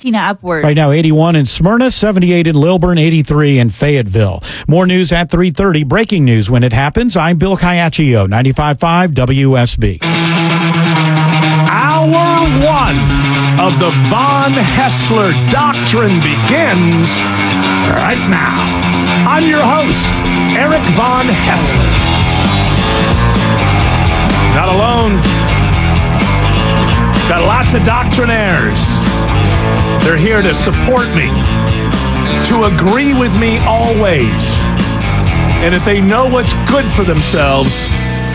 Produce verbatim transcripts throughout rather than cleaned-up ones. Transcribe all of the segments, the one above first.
Pasadena upwards. Right now, eighty-one in Smyrna, seventy-eight in Lilburn, eighty-three in Fayetteville. More news at three thirty. Breaking news when it happens. I'm Bill Caiaccio, ninety-five point five W S B. Hour one of the Von Haessler Doctrine begins right now. I'm your host, Eric Von Haessler. Not alone. Got lots of doctrinaires. They're here to support me, to agree with me always. And if they know what's good for themselves,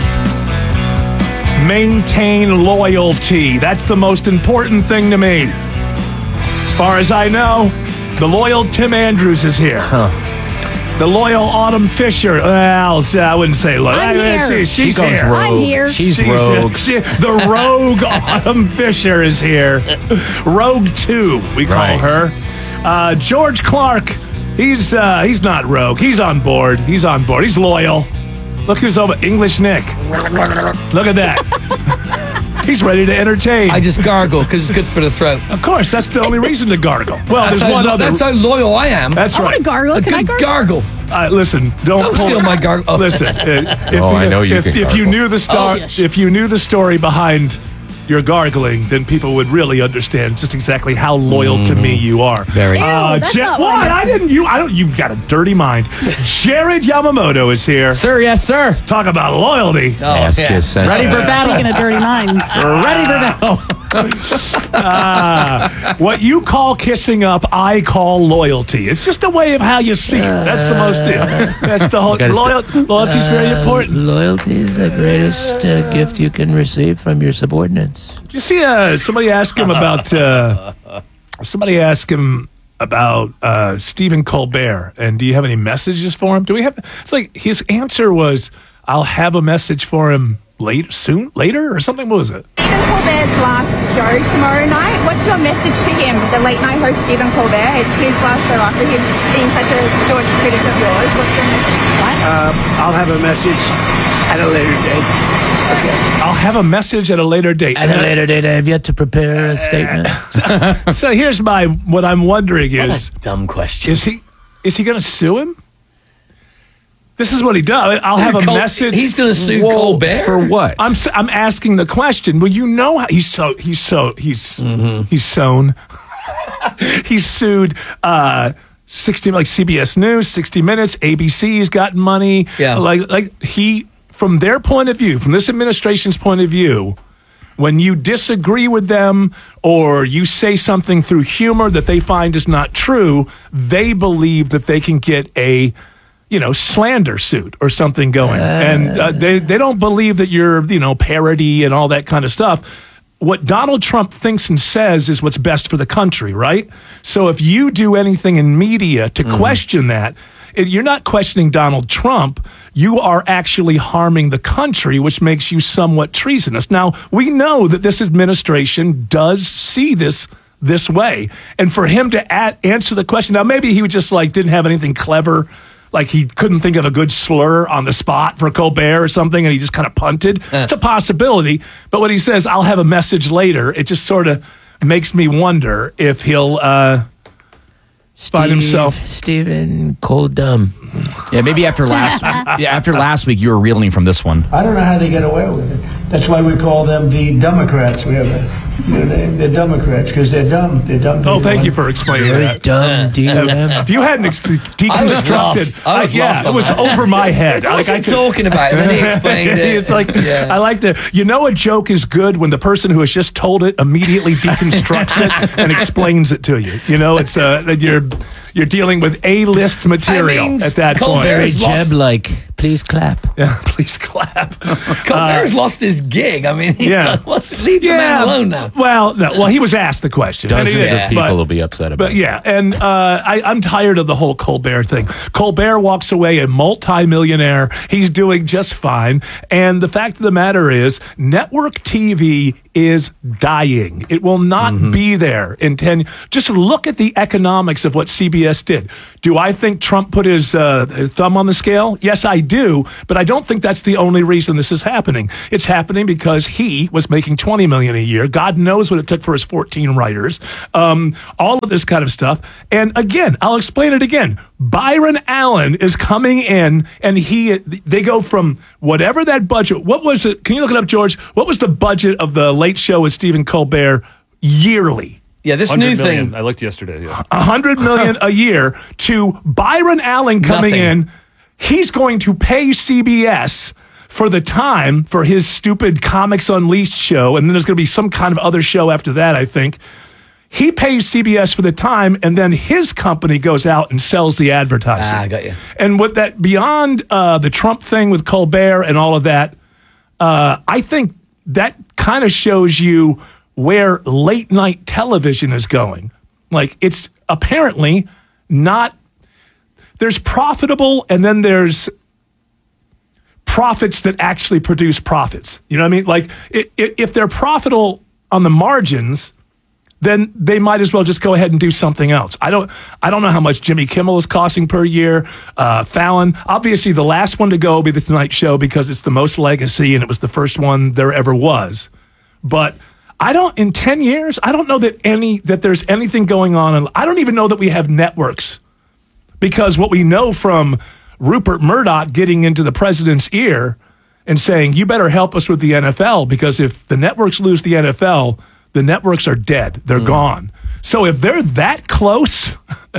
maintain loyalty. That's the most important thing to me. As far as I know, the loyal Tim Andrews is here. Huh. The loyal Autumn Fisher. Well, I wouldn't say loyal. I'm here. She, she's she goes here. rogue. I'm here. She's, She's rogue. uh, she- the rogue Autumn Fisher is here. Rogue two, we call Right. her. Uh, George Clark, he's uh, he's not rogue. He's on board. He's on board. He's loyal. Look who's over. English Nick. Look at that. He's ready to entertain. I just gargle because it's good for the throat. of course, that's the only reason to gargle. Well, That's, there's how, one lo- other. that's how loyal I am. That's I want right. to gargle. a Can I good gargle? gargle. Uh, listen, don't, Don't pull- steal my gargle. Oh. Listen, uh, if, Oh, you, I know you if, can if you gargle. knew the star, Oh, yes. if you knew the story behind your gargling, then people would really understand just exactly how loyal to me you are. Very. Ew, Uh, that's Je- not what? what I I didn't. You. I don't. You got a dirty mind. Jared Yamamoto is here. Sir, yes, sir. Talk about loyalty. Oh, Ask yeah. his center. Ready for battle. Speaking of dirty minds. Ready for battle. Uh, what you call kissing up, I call loyalty. It's just a way of how you see it. That's the most. That's the whole. Gotta Loyal, loyalty's very important. Loyalty is the greatest uh, gift you can receive from your subordinates. Did you see uh, somebody ask him about uh, somebody asked him about uh, Stephen Colbert, and do you have any messages for him? Do we have? It's like his answer was, "I'll have a message for him late, soon, later, or something." What was it? Stephen Colbert's last show tomorrow night. What's your message to him, the late night host Stephen Colbert? It's his last show after him being such a staunch critic of yours. What's your message? What? I'll have a message at a later date. I'll have a message at a later date. At a later date, I have yet to prepare a statement. So here's my what I'm wondering is Dumb question. is he is he going to sue him? This is what he does. I'll have a Col- message. He's going to sue Whoa, Colbert. for what? I'm s- I'm asking the question. Well, you know how he's so he's so he's he's sown. He's sued uh, sixty like C B S News, sixty Minutes, A B C's gotten money. Yeah. like like he from their point of view, from this administration's point of view. When you disagree with them or you say something through humor that they find is not true, they believe that they can get a, you know, slander suit or something going. and uh, they, they don't believe that you're, you know, parody and all that kind of stuff. What Donald Trump thinks and says is what's best for the country, right? So if you do anything in media to question that, it, you're not questioning Donald Trump. You are actually harming the country, which makes you somewhat treasonous. Now, we know that this administration does see this this way. And for him to at, answer the question, now maybe he would just like didn't have anything clever, like he couldn't think of a good slur on the spot for Colbert or something, and he just kind of punted. Uh. It's a possibility. But when he says, I'll have a message later, it just sort of makes me wonder if he'll uh, find himself. Stephen Cold Dumb. Yeah, maybe after last yeah, after last week you were reeling from this one. I don't know how they get away with it. That's why we call them the Democrats. We have a new name. They're Democrats because they're dumb. They're dumb. Oh, thank you for explaining Very that. dumb D M. If you hadn't ex- deconstructed, lost. I was yeah, lost it on was that. over my head. What's Like, he I could- talking about? And then he explained it. It's like Yeah. I like the. You know, a joke is good when the person who has just told it immediately deconstructs it and explains it to you. You know, it's uh, that you're you're dealing with A-list material I mean, at that Colbert point. Very Bears lost- Jeb-like. Please clap. Yeah, please clap. Colbert's lost his gig. I mean, he's yeah. like, what's, leave the man alone now. Well, no, well, he was asked the question. and he Dozens did, of people but- will be upset about But yeah, and uh, I, I'm tired of the whole Colbert thing. Colbert walks away a multimillionaire. He's doing just fine. And the fact of the matter is, network T V is dying. It will not Mm-hmm. be there in ten. Just look at the economics of what C B S did. Do I think Trump put his uh, thumb on the scale? Yes, I do. But I don't think that's the only reason this is happening. It's happening because he was making twenty million dollars a year. God knows what it took for his fourteen writers. Um, all of this kind of stuff. And again, I'll explain it again. Byron Allen is coming in, and he they go from whatever that budget. What was it? Can you look it up, George? What was the budget of the Late Show with Stephen Colbert yearly? Yeah, this one new hundred million. thing. I looked yesterday. Yeah. A hundred million a year to Byron Allen coming Nothing. in. He's going to pay C B S for the time for his stupid Comics Unleashed show, and then there's going to be some kind of other show after that, I think. He pays C B S for the time, and then his company goes out and sells the advertising. Ah, I got you. And what that beyond uh, the Trump thing with Colbert and all of that, uh, I think that kind of shows you where late night television is going. Like, it's apparently not. There's profitable, and then there's profits that actually produce profits. You know what I mean? Like, i- i- if they're profitable on the margins, then they might as well just go ahead and do something else. I don't I don't know how much Jimmy Kimmel is costing per year. Uh, Fallon, obviously the last one to go will be the Tonight Show because it's the most legacy and it was the first one there ever was. But I don't, in ten years, I don't know that any that there's anything going on. And I don't even know that we have networks, because what we know from Rupert Murdoch getting into the president's ear and saying, you better help us with the N F L, because if the networks lose the N F L, the networks are dead. They're gone. So if they're that close,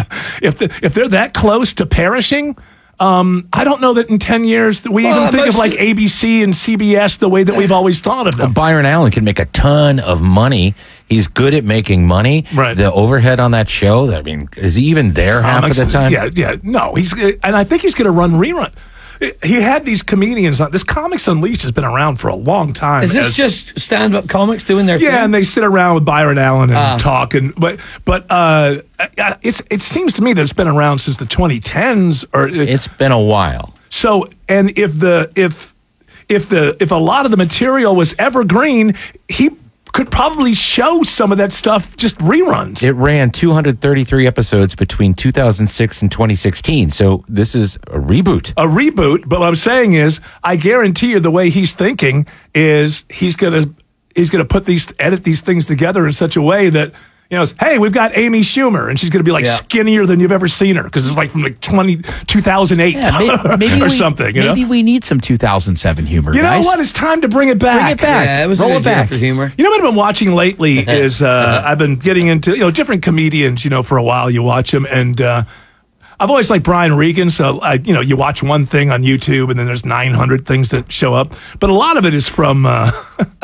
if the, if they're that close to perishing, um, I don't know that in ten years that we Well, even think of most- like A B C and C B S the way that we've always thought of them. Byron Allen can make a ton of money. He's good at making money. Right. The overhead on that show, I mean, is he even there half of the time? Yeah, yeah. No, he's and I think he's going to run rerun. He had these comedians on. This Comics Unleashed has been around for a long time. Is this as- just stand-up comics doing their thing? Yeah, and they sit around with Byron Allen and Ah. talk, and but but uh, uh, it's it seems to me that it's been around since the twenty tens, or It's been a while. so. And if the if if the if a lot of the material was evergreen, he could probably show some of that stuff just reruns. It ran two hundred thirty-three episodes between two thousand six and twenty sixteen. So this is a reboot. a reboot, but what I'm saying is, I guarantee you, the way he's thinking is he's gonna he's gonna put these edit these things together in such a way that, you know, it's, hey, we've got Amy Schumer, and she's gonna be like Yeah. skinnier than you've ever seen her, because it's like from like twenty, two thousand eight Yeah, may- maybe or we, something. You maybe know, we need some two thousand seven humor. you know guys. what? It's time to bring it back. Bring it back. Yeah, it was Roll a it good year back. for humor. You know what I've been watching lately is uh, I've been getting into, you know, different comedians. You know, for a while you watch them, and uh, I've always liked Brian Regan. So I, you know, you watch one thing on YouTube, and then there's nine hundred things that show up. But a lot of it is from uh,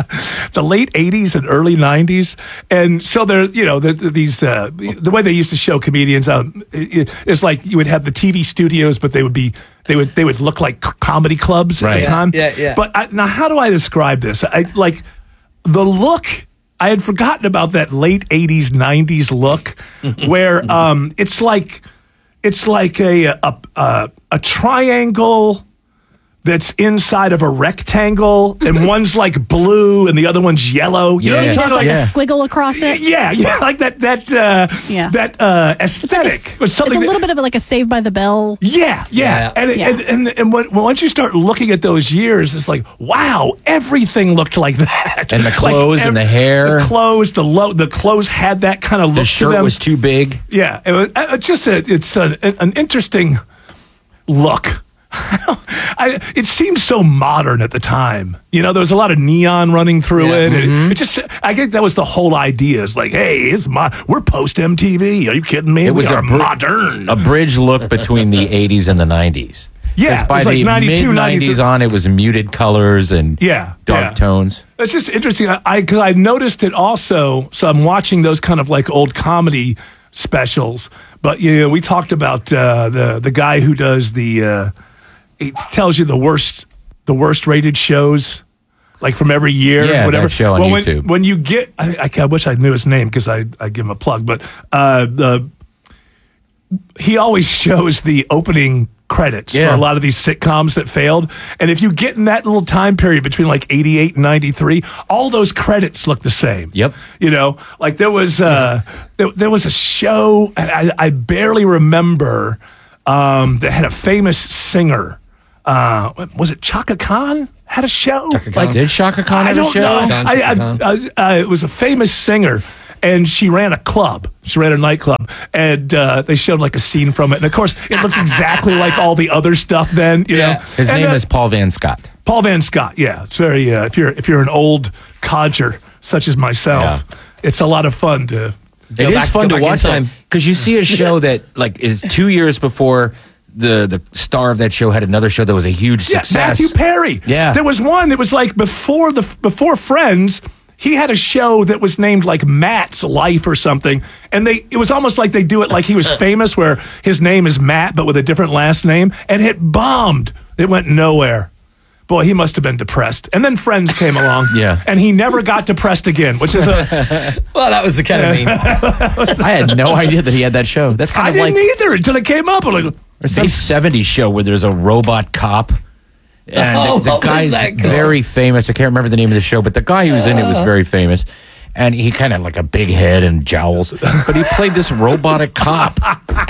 the late eighties and early nineties, and so there, you know, the, the- these uh, the way they used to show comedians, um, it, it's like you would have the T V studios, but they would be they would they would look like c- comedy clubs at Right. the Yeah, time. yeah, yeah. But I, now, how do I describe this? I like the look. I had forgotten about that late eighties, nineties look, where um, it's like it's like a a, a a triangle that's inside of a rectangle, and one's like blue and the other one's yellow. You know what I'm Yeah. talking There's about? like Yeah. a squiggle across it. Yeah, yeah, like that that uh, Yeah. that uh, aesthetic was It's something. a that- little bit of like a Saved by the Bell. yeah, yeah, Yeah. and it- Yeah. and and, and when, once you start looking at those years, it's like, wow, everything looked like that. And the Like, clothes and the hair. the clothes, the low, the clothes had that kind of look The to shirt them. was too big. Yeah, it was uh, just a, it's a, an interesting look. I, it seemed so modern at the time. You know, there was a lot of neon running through Yeah. it. And it just, I think that was the whole idea. It's like, hey, it's mo- we're post M T V. Are you kidding me? It was we are a br- modern. A bridge look between the eighties and the nineties. Yeah, 'Cause it by was like the ninety-two, mid nineties ninety-three on, it was muted colors and Yeah, dark yeah. tones. It's just interesting. I because I noticed it also. So I'm watching those kind of like old comedy specials. But you know, we talked about uh, the the guy who does the. Uh, he tells you the worst the worst rated shows, like from every year. Yeah, whatever. that show on well, when, YouTube. When you get, I, I, I wish I knew his name because I I give him a plug. But uh, the he always shows the opening credits Yeah. for a lot of these sitcoms that failed. And if you get in that little time period between like eighty-eight and ninety-three, all those credits look the same. Yep. You know, like there was uh, there, there was a show I, I barely remember um, that had a famous singer. Uh, was it Chaka Khan had a show? Chaka Khan. Like, Did Shaka Khan I have a don't show? know. Khan, I, I, Chaka Khan. I, I, it was a famous singer, and she ran a club. She ran a nightclub, and uh, they showed like a scene from it. And of course, it looked exactly like all the other stuff. Then you Yeah. know, His And, name uh, is Paul Van Scott. Paul Van Scott. Yeah, it's very. Uh, if you're if you're an old codger such as myself, Yeah. it's a lot of fun to. It is back- fun go to back in watch time. because you see a show that like is two years before the the star of that show had another show that was a huge Yeah, success. Matthew Perry. Yeah. There was one that was like before the before Friends, he had a show that was named like Matt's Life or something. And they it was almost like they do it like he was famous where his name is Matt but with a different last name, and it bombed. It went nowhere. Boy, he must have been depressed. And then Friends came along. Yeah. And he never got depressed again, which is a Well, that was the kind of mean. I had no idea that he had that show. That's kind I of didn't like either until it came up. I'm like, There's some seventies show where there's a robot cop. And Oh, the, the what was guy's that called? very famous. I can't remember the name of the show, but the guy who was in it was very famous. And he kind of had like a big head and jowls, but he played this robotic cop.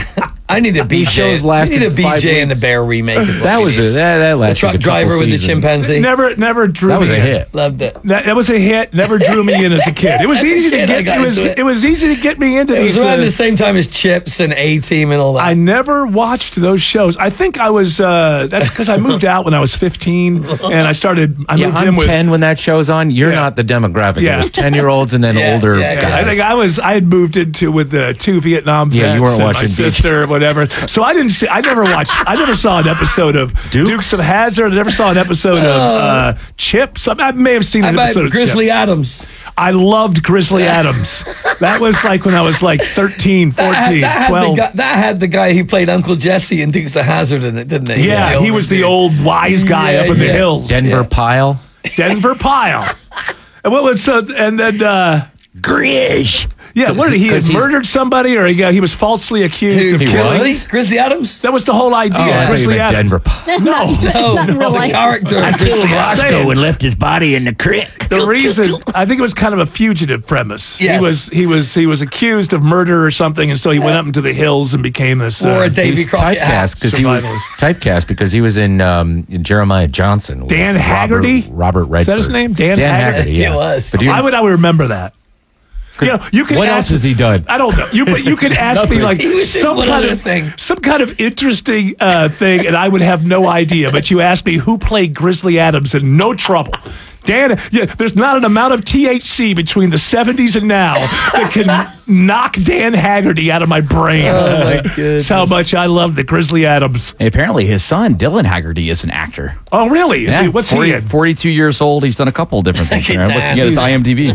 I need a B J. shows lasted I need a B J five and the weeks. Bear remake. is what That we was need. a that, that the lasted truck a couple driver with the seasons. chimpanzee. never never drew That was me a in. hit. Loved it. That, that was a hit. Never drew me in as a kid. It was As a easy to kid, I get. got It was into it. it was easy to get me into It was these. around uh, the same time as Chips and A Team and all that. I never watched those shows. I think I was. Uh, that's because I moved out when I was fifteen, and I started. I Yeah, moved I'm in with. ten when that show's on. You're Yeah. not the demographic. Yeah. It was ten year olds and then Yeah, older yeah, yeah. guys. I think I was. I had moved into with the two Vietnam vets Yeah, you weren't and watching my D J. sister or whatever. So I didn't see. I never watched. I never saw an episode of Dukes? Dukes, of Hazzard. I never saw an episode of uh, Chips. I, I may have seen How an about episode of Grizzly Chips. Adams? I loved Grizzly Adams. That was like when I was like thirteen, That had, fourteen, that, had the twelve. guy, that had the guy who played Uncle Jesse in Dukes of Hazzard in it, didn't it? Yeah, he was the dude. old wise guy Yeah, up in the yeah. hills. Denver Yeah. Pile. Denver Pile. And what was uh, and then uh, Grish. yeah, what did he, he had 'Cause he's- murdered somebody or he got, he was falsely accused Who, of He killing? Grizzly? Grizzly Adams? That was the whole idea. Oh, I thought you Grizzly meant Adams. Denver Pile. No, No, Not in real the life. character. of Grizzly Adams. saying. and left his body in the creek. the reason I think it was kind of a fugitive premise. Yes. He was he was he was accused of murder or something, and so he went up into the hills and became this. Or uh, a He Davy was Crockett hat. typecast because he was Survivalist. typecast because he was in, um, in Jeremiah Johnson. with Dan Robert- Haggerty? Robert Redford. Is that his name? Dan Haggerty? Yeah. It was. But do you, Why would I remember that? You know, you could what ask, else has he done? I don't know. You but you could ask me like He was in some one kind other of thing. some kind of interesting uh, thing, and I would have no idea. But you asked me who played Grizzly Adams, and no trouble. Dan, yeah, there's not an amount of T H C between the seventies and now that can knock Dan Haggerty out of my brain. Oh, my That's goodness. how much I love the Grizzly Adams. And apparently his son Dylan Haggerty is an actor. Oh, really? Is he, what's forty, he in? forty-two years old. He's done a couple of different things. Look I'm at looking that. at his I M D B.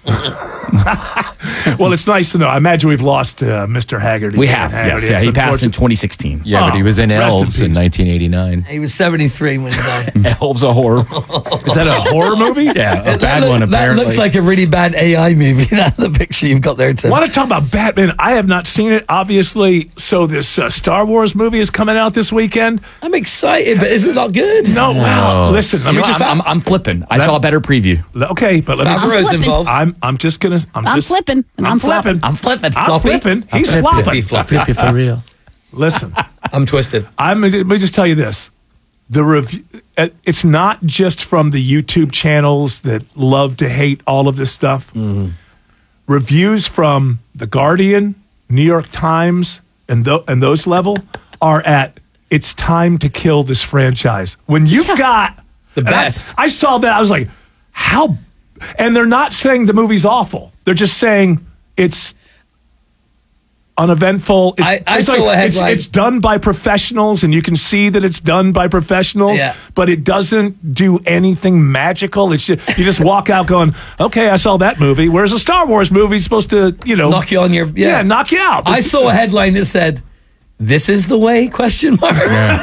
Well, it's nice to know. I imagine we've lost uh, Mister Haggerty. We Dan have, yes, Haggerty. yeah. It's He passed in unfortunate. twenty sixteen. Yeah, but he was in Oh, rest in Elves in, peace. nineteen eighty-nine. He was seventy-three when he died. Elves a horror. Is that a horror movie? Yeah, a That bad look- one That apparently. looks like a really bad A I movie. That the picture you've got there, Tim. Want to talk about Batman? I have not seen it, obviously. So this uh, Star Wars movie is coming out this weekend. I'm excited, but is it not good? No, wow. Listen, let You me know, just. I'm, I'm, I'm flipping. I Let- saw a better preview. okay, but let me Favreau's just. flipping. involved. I'm. I'm just gonna. I'm, I'm just, flipping, and I'm flipping. I'm flipping. I'm Floppy? flipping. He's Flip flopping. Be floppy. Flip you for real. Listen, I'm twisted. I'm. Let me just tell you this: the review. uh, It's not just from the YouTube channels that love to hate all of this stuff. Reviews from The Guardian, New York Times, and th- and those level are at. It's time to kill this franchise. When you've got The and I- best. I, saw that. I was like, how? And they're not saying the movie's awful. They're just saying it's uneventful. It's, I- I it's saw a it's, headline. it's done by professionals, and you can see that it's done by professionals. Yeah. But it doesn't do anything magical. It's just you just walk out going, "Okay, I saw that movie." Whereas a Star Wars movie is supposed to, you know, Knock you on your yeah. yeah, knock you out. I This- saw a headline that said, This is the way? Question mark.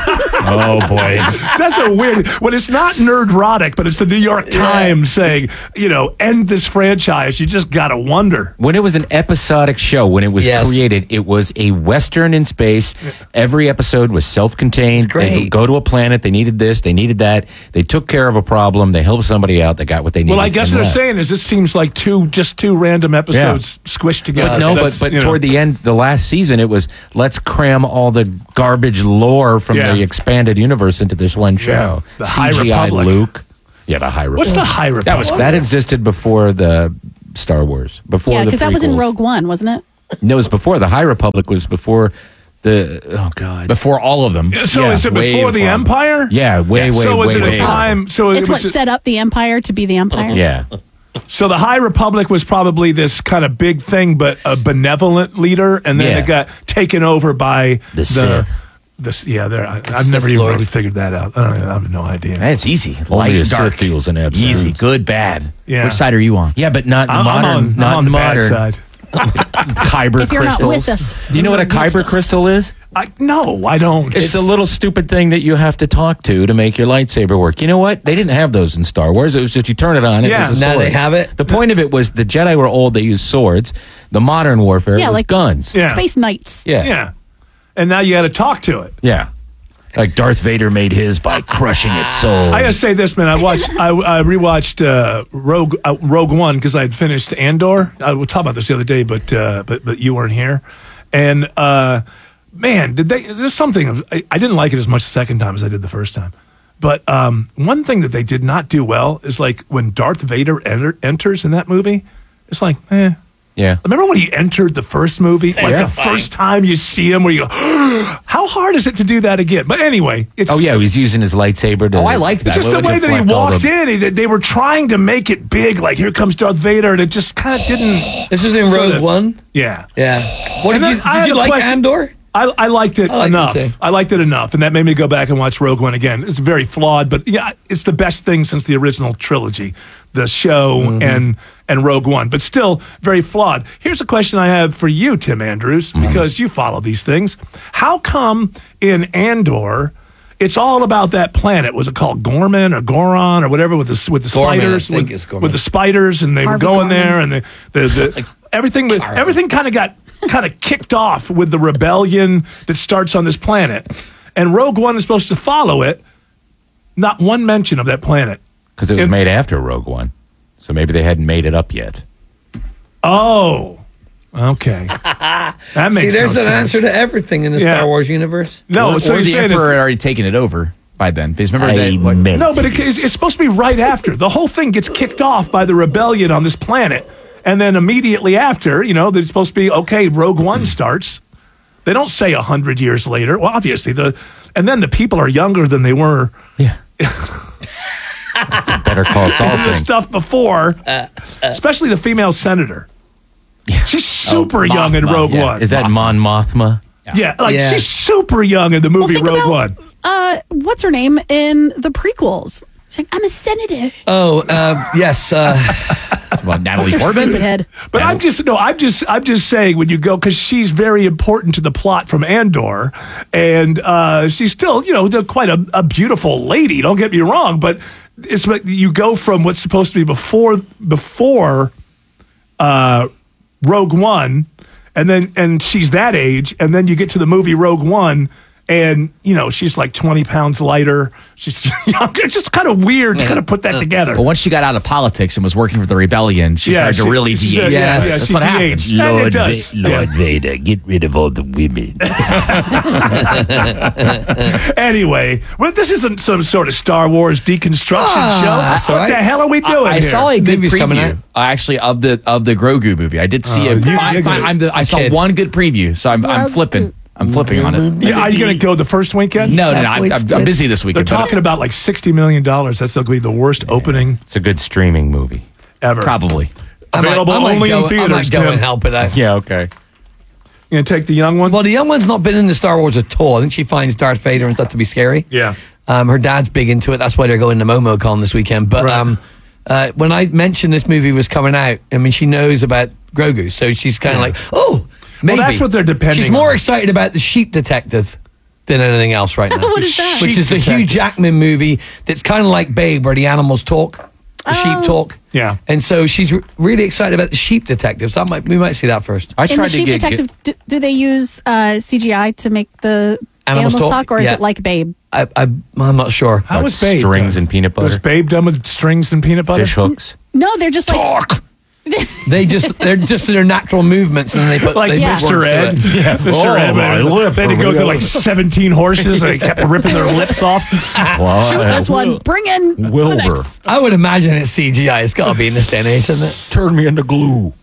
Oh boy. That's a weird. When it's not nerdrotic, but it's the New York Times saying, you know, end this franchise. You just gotta wonder. When it was an episodic show, when it was Yes. created, it was a Western in space. Every episode was self-contained. It's great. They go to a planet. They needed this. They needed that. They took care of a problem. They helped somebody out. They got what they needed. Well, I guess and they're left. saying is this seems like two just two random episodes squished together. But no, but, That's, but you know. toward the end, the last season, it was let's cram all the garbage lore from Yeah. the expanded universe into this one show. The High C G I Republic. Luke. Yeah, the High Republic. What's the High Republic? That was that existed before the Star Wars. Before Yeah, the because that was in prequels. Rogue One, wasn't it? No, it was before the High Republic. Was before the oh god. Before all of them. So Yeah, is it way before the from- Empire? Yeah, way, way, So was way, it a way time? So it It's what was. set up the Empire to be the Empire. Yeah. So the High Republic was probably this kind of big thing, but a benevolent leader, and then Yeah. it got taken over by The Sith. The, yeah, there. I, I've Sith never even Lord. really figured that out. I, don't, I have no idea. It's easy. Only Light, a Sith dark. feels in episodes. Easy, good, bad. Yeah. Which side are you on? Yeah, but not in the I'm, I'm modern. on, not I'm on in the the bad modern. side. Kyber If you're not crystals. with us, Do you know what a you're against kyber us. crystal is? I, no, I don't. It's, a little stupid thing that you have to talk to to make your lightsaber work. You know what? They didn't have those in Star Wars. It was just you turn it on. It Yeah. was a Now sword. they have it. The point of it was the Jedi were old. They used swords. The modern warfare Yeah, was like- guns. Yeah. Space Knights. Yeah. yeah, and now you got to talk to it. Yeah. Like Darth Vader made his by crushing its soul. I gotta say this, man. I watched, I, I rewatched uh, Rogue uh, Rogue One because I had finished Andor. I will talk about this the other day, but uh, but but you weren't here. And uh, man, did they? Is there something? I, I didn't like it as much the second time as I did the first time. But um, one thing that they did not do well is like when Darth Vader enter, enters in that movie. It's like, eh. yeah. Remember when he entered the first movie? Like Yeah. the first time you see him, where you go, how hard is it to do that again? But anyway, it's Oh yeah, he's using his lightsaber to. Oh, I liked that. It's just the to way that he deflect all walked the- in. He, they were trying to make it big, like here comes Darth Vader, and it just kind of didn't. This is in So Rogue the- One. Yeah, Yeah. What And did then you, I did had you a like question. Andor? I, I liked it I liked it enough. too. I liked it enough, and that made me go back and watch Rogue One again. It's very flawed, but yeah, it's the best thing since the original trilogy, the show Mm-hmm. and and Rogue One. But still very flawed. Here's a question I have for you, Tim Andrews, Mm-hmm. because you follow these things. How come in Andor? It's all about that planet. Was it called Gorman or Goron or whatever with the with the Gorman, I spiders? think with, it's Gorman. with the spiders, and they Harvey were going Gorman. there, and the the, the everything was- everything kind of got kind of kicked off with the rebellion that starts on this planet, and Rogue One is supposed to follow it. Not one mention of that planet. Because it was And- made after Rogue One, so maybe they hadn't made it up yet. Oh, okay. That makes See, there's no an sense. answer to everything in the Yeah. Star Wars universe. No, or so or you're the saying Emperor had it's, already taken it over by then. Because remember that. what- meant no, but to it, it's, it's supposed to be right after. The whole thing gets kicked off by the rebellion on this planet, and then immediately after, you know, there's supposed to be okay. Rogue One starts. They don't say a hundred years later. Well, obviously the, and then the people are younger than they were. Yeah. That's a Better Call Saul The thing. stuff before, especially the female senator. She's super Oh, young in Mothma, Rogue yeah. One. Is that Mon Mothma? yeah, like Yeah. she's super young in the movie think Rogue about- One. Uh, what's her name in the prequels? She's like, I'm a senator. Oh, uh, yes. Uh, Well, Natalie Her Portman. stupid head. But I'm just no, I'm just I'm just saying when you go because she's very important to the plot from Andor, and uh, she's still you know the- quite a, a beautiful lady. Don't get me wrong, but it's like you go from what's supposed to be before before uh, Rogue One, and then and she's that age, and then you get to the movie Rogue One. And, you know, she's like twenty pounds lighter. She's younger. It's just kind of weird to kind of put that together. But once she got out of politics and was working for the rebellion, she started she- to really she- de-age. yeah, Yes. yeah, That's she what happened. de-aged. And it does. Yeah. Vader, get rid of all the women. Anyway, well, this isn't some sort of Star Wars deconstruction Ah, show. that's What all the right. hell are we doing I here? saw a good Movie's coming out. preview, uh, actually, of the of the Grogu movie. I did see Oh, a. you- fi- you're fi- good. I'm the, I saw Kid. one good preview, so I'm, I'm flipping. I'm flipping on it. Yeah, are you going to go the first weekend? No, no, no. I'm, I'm, I'm busy this They're weekend. but talking about like sixty million dollars. That's going to be the worst opening It's a good streaming movie. ever. probably. I might, Available I might only go, in theaters, I might go Tim. and help it out. Yeah, okay. You going to take the young one? Well, the young one's not been in the Star Wars at all. I think she finds Darth Vader and stuff to be scary. yeah. Um, her dad's big into it. That's why they're going to MomoCon this weekend. But Right. um, uh, when I mentioned this movie was coming out, I mean, she knows about Grogu, so she's kind of like, oh, Maybe. Well, that's what they're depending She's more on. excited about The Sheep Detective than anything else right now. What is that? Which Sheep is the Hugh Detective. Jackman movie that's kind of like Babe, where the animals talk, the sheep Oh. talk. Yeah. And so she's re- really excited about The Sheep Detective. So I might, we might see that first. I In the tried to Sheep get, Detective, do, do they use uh, C G I to make the Animals animals, talk? talk, or is Yeah. it like Babe? I, I, I'm not sure. How like was Babe strings done? and peanut Was butter, Babe done with strings and peanut butter? fish hooks. No, they're just like They just they're just their natural movements, and they put Like they Yeah. put words Mister to Ed. it. Yeah, Mister Oh, Ed. my They lip, had to go through like seventeen horses and they kept ripping their lips off. Well, shoot uh, this one, bring in the Wilbur, next. I would imagine it's C G I. It's got to be in this day and age, isn't it? turn me into glue.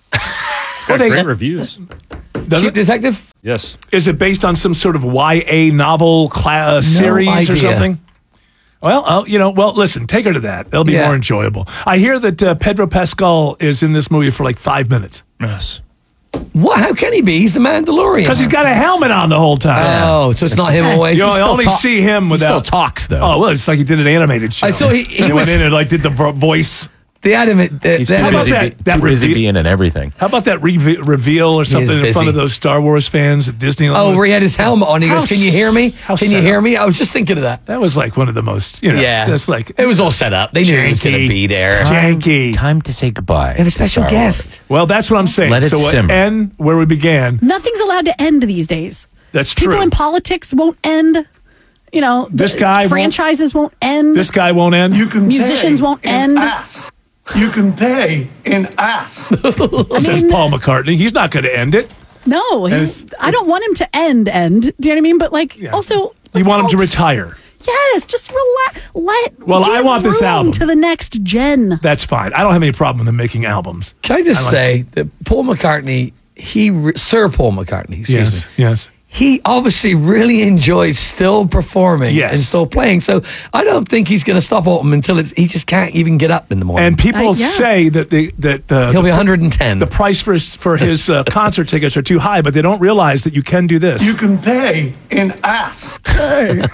It's got they- great reviews. Does Sheep it, Detective. Yes. is it based on some sort of Y A novel cla- uh, series or idea. something? Well, uh, you know, well, listen, take her to that. It'll be Yeah. more enjoyable. I hear that uh, Pedro Pascal is in this movie for like five minutes Yes. What? How can he be? He's the Mandalorian. because he's got a helmet on the whole time. Oh, so it's not him always. You He's know, I still only talk- see him He still without. talks though. Oh well, it's like he did an animated show. I saw he- he They was- went in and like did the vo- voice. They had him at. They, He's they too had him about busy, that- be- that too busy review- being in everything. How about that re- reveal or something in busy. front of those Star Wars fans at Disneyland? Oh, where he had his helmet on. He How goes, "Can you hear me? how Can you set hear up. me?" I was just thinking of that. That was like one of the most, you know, Yeah, that's like it was all set up. They knew he was going to Janky. be there. janky. Time to say goodbye. They have a to special Star guest. Wars. Well, that's what I'm saying. Let it so we'll simmer. end where we began. Nothing's allowed to end these days. That's People true. in politics won't end. You know, the This guy won't- franchises won't, end. This guy won't end. You can Musicians pay won't in end. ass. You can pay in ass. says Paul McCartney. He's not going to end it. No, he- As- I don't want him to end. End. Do you know what I mean? But like, Yeah. also, You let's want him to all- retire. Yes, just relax. Let. Well, I give want this room album. to the next gen. That's fine. I don't have any problem with him making albums. Can I just I like say that Paul McCartney, he re- Sir Paul McCartney, excuse me. Yes, yes. He obviously really enjoys still performing Yes. and still playing. So I don't think he's going to stop Autumn until it's, he just can't even get up in the morning. And people Uh, yeah. say that the that uh, He'll the, be one hundred ten. the price for his, for his uh, concert tickets are too high, but they don't realize that you can do this. You can pay in ass. I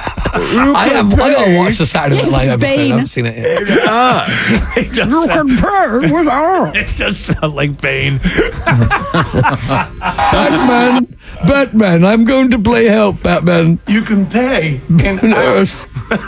am. I gotta watch the Saturday Night Yes, Live episode. I Bane. haven't seen it yet. it, does You sound, can pay with all. it does sound like Bane. Batman, Batman. I'm going to play help, Batman. You can pay in ass.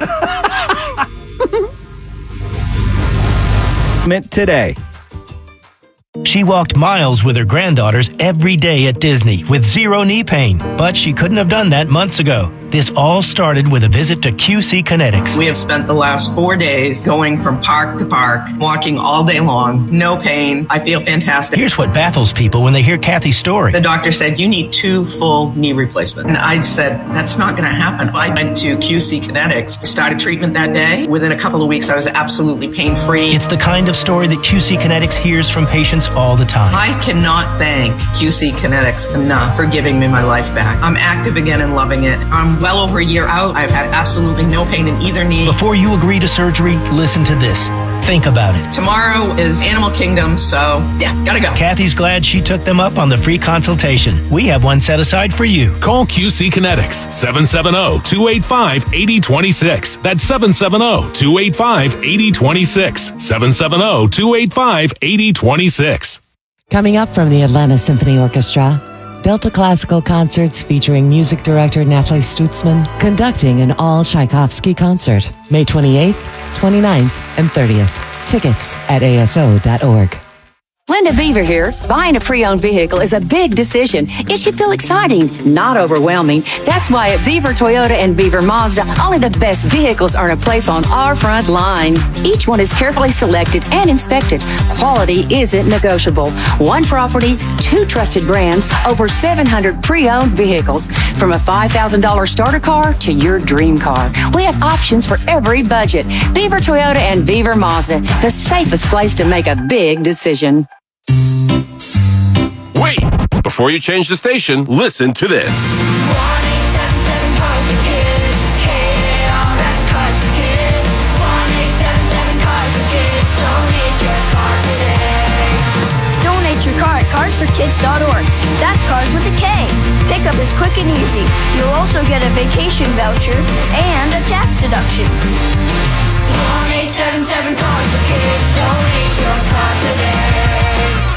Today. She walked miles with her granddaughters every day at Disney with zero knee pain, but she couldn't have done that months ago. This all started with a visit to Q C Kinetics. We have spent the last four days going from park to park, walking all day long, no pain. I feel fantastic. Here's what baffles people when they hear Kathy's story. The doctor said, you need two full knee replacements. And I said, that's not going to happen. I went to Q C Kinetics, started treatment that day. Within a couple of weeks, I was absolutely pain-free. It's the kind of story that Q C Kinetics hears from patients all the time. I cannot thank Q C Kinetics enough for giving me my life back. I'm active again and loving it. I'm well over a year out. I've had absolutely no pain in either knee. Before you agree to surgery, listen to this. Think about it. Tomorrow is Animal Kingdom, so yeah, gotta go. Kathy's glad she took them up on the free consultation. We have one set aside for you. Call Q C Kinetics, seven seven zero, two eight five, eight zero two six. That's seven seven zero, two eight five, eight zero two six. seven seven zero, two eight five, eight zero two six. Coming up from the Atlanta Symphony Orchestra, Delta Classical Concerts featuring music director Natalie Stutzman conducting an all Tchaikovsky concert, May twenty-eighth, twenty-ninth, and thirtieth. Tickets at A S O dot org. Linda Beaver here. Buying a pre-owned vehicle is a big decision. It should feel exciting, not overwhelming. That's why at Beaver Toyota and Beaver Mazda, only the best vehicles earn a place on our front line. Each one is carefully selected and inspected. Quality isn't negotiable. One property, two trusted brands, over seven hundred pre-owned vehicles. From a five thousand dollars starter car to your dream car. We have options for every budget. Beaver Toyota and Beaver Mazda, the safest place to make a big decision. Wait! Before you change the station, listen to this. Donate your car at cars for kids dot org. That's cars with a K. Pickup is quick and easy. You'll also get a vacation voucher and a tax deduction. one eight seven seven cars for kids. Donate your car today.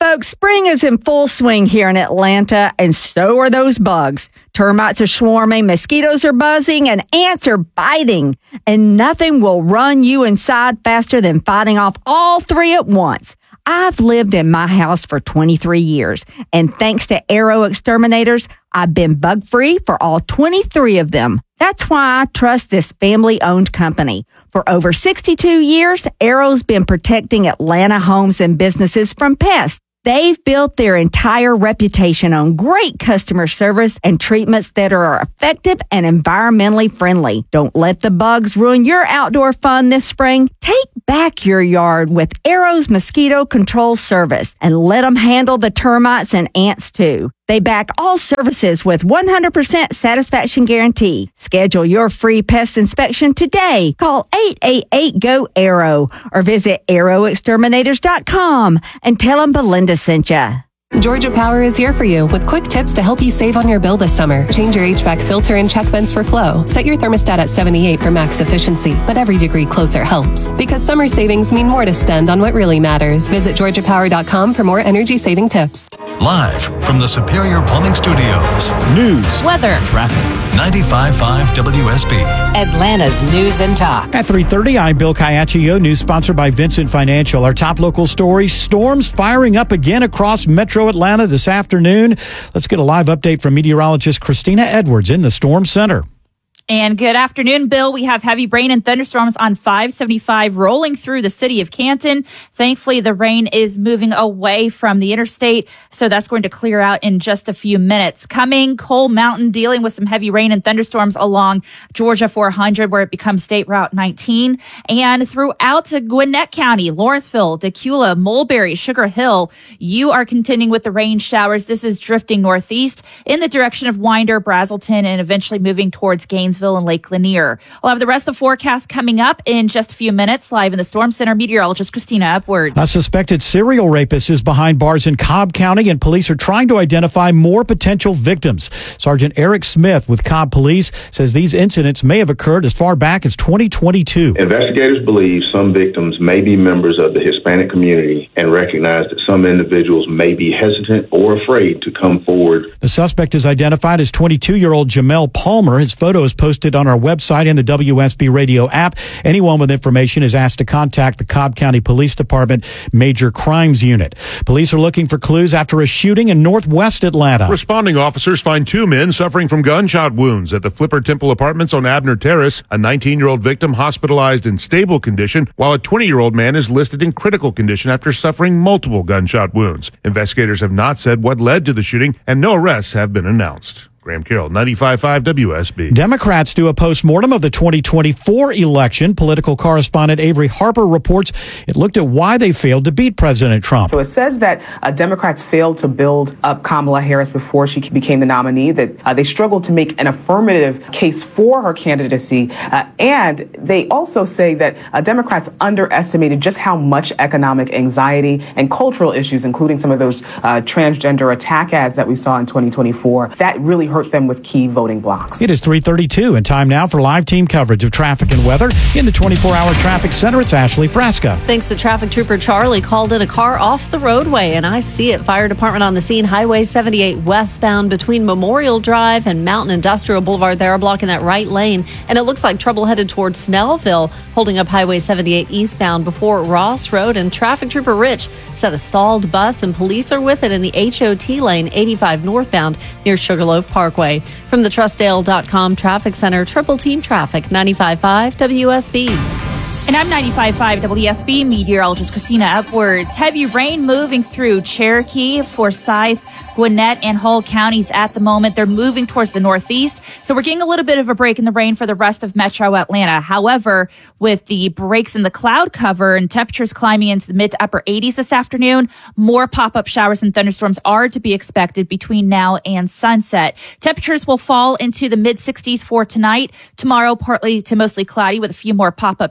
folks, spring is in full swing here in Atlanta, and so are those bugs. Termites are swarming, mosquitoes are buzzing, and ants are biting. And nothing will run you inside faster than fighting off all three at once. I've lived in my house for twenty-three years, and thanks to Arrow Exterminators, I've been bug-free for all twenty-three of them. That's why I trust this family-owned company. For over sixty-two years, Arrow's been protecting Atlanta homes and businesses from pests. They've built their entire reputation on great customer service and treatments that are effective and environmentally friendly. Don't let the bugs ruin your outdoor fun this spring. Take back your yard with Arrow's Mosquito Control Service and let them handle the termites and ants too. They back all services with one hundred percent satisfaction guarantee. Schedule your free pest inspection today. Call eight eight eight, G O, ARROW or visit arrow exterminators dot com and tell them Belinda sent ya. Georgia Power is here for you with quick tips to help you save on your bill this summer. Change your H V A C filter and check vents for flow. Set your thermostat at seventy-eight for max efficiency, but every degree closer helps. Because summer savings mean more to spend on what really matters. Visit georgia power dot com for more energy saving tips. Live from the Superior Plumbing Studios. News. Weather. Traffic. ninety-five point five W S B. Atlanta's News and Talk. At three thirty, I'm Bill Caiaccio. News sponsored by Vincent Financial. Our top local stories, storms firing up again across Metro Atlanta this afternoon. Let's get a live update from meteorologist Christina Edwards in the Storm Center. And good afternoon, Bill. We have heavy rain and thunderstorms on five seventy-five rolling through the city of Canton. Thankfully, the rain is moving away from the interstate, so that's going to clear out in just a few minutes. Coming, Coal Mountain dealing with some heavy rain and thunderstorms along Georgia four hundred, where it becomes State Route nineteen. And throughout Gwinnett County, Lawrenceville, Decula, Mulberry, Sugar Hill, you are contending with the rain showers. This is drifting northeast in the direction of Winder, Brazelton, and eventually moving towards Gainesville and Lake Lanier. We'll have the rest of the forecast coming up in just a few minutes. Live in the Storm Center, meteorologist Christina Upwards. A suspected serial rapist is behind bars in Cobb County, and police are trying to identify more potential victims. Sergeant Eric Smith with Cobb Police says these incidents may have occurred as far back as twenty twenty-two. Investigators believe some victims may be members of the Hispanic community and recognize that some individuals may be hesitant or afraid to come forward. The suspect is identified as twenty-two-year-old Jamel Palmer. His photo is posted on our website and the W S B radio app. Anyone with information is asked to contact the Cobb County Police Department Major Crimes Unit. Police are looking for clues after a shooting in northwest Atlanta. Responding officers find two men suffering from gunshot wounds at the Flipper Temple Apartments on Abner Terrace. A nineteen-year-old victim hospitalized in stable condition, while a twenty-year-old man is listed in critical condition after suffering multiple gunshot wounds. Investigators have not said what led to the shooting, and no arrests have been announced. Graham Carroll, ninety-five point five W S B. Democrats do a postmortem of the twenty twenty-four election. Political correspondent Avery Harper reports it looked at why they failed to beat President Trump. So it says that uh, Democrats failed to build up Kamala Harris before she became the nominee, that uh, they struggled to make an affirmative case for her candidacy. Uh, and they also say that uh, Democrats underestimated just how much economic anxiety and cultural issues, including some of those uh, transgender attack ads that we saw in twenty twenty-four, that really hurt them with key voting blocks. It is three thirty-two and time now for live team coverage of traffic and weather. In the twenty-four hour traffic center, it's Ashley Fresca. Thanks to traffic trooper Charlie, called in a car off the roadway, and I see it. Fire department on the scene. Highway seventy-eight westbound between Memorial Drive and Mountain Industrial Boulevard. They are blocking that right lane, and it looks like trouble headed towards Snellville, holding up Highway seventy-eight eastbound before Ross Road. And traffic trooper Rich said a stalled bus, and police are with it in the H O T lane, eighty-five northbound near Sugarloaf Parkway. From the Trustdale dot com Traffic Center, Triple Team Traffic, ninety-five point five W S B. And I'm ninety-five point five W S B meteorologist Christina Upwards. Heavy rain moving through Cherokee, Forsyth, Gwinnett, and Hull counties at the moment. They're moving towards the northeast, so we're getting a little bit of a break in the rain for the rest of metro Atlanta. However, with the breaks in the cloud cover and temperatures climbing into the mid to upper eighties this afternoon, more pop-up showers and thunderstorms are to be expected between now and sunset. Temperatures will fall into the mid sixties for tonight. Tomorrow, partly to mostly cloudy with a few more pop-up showers and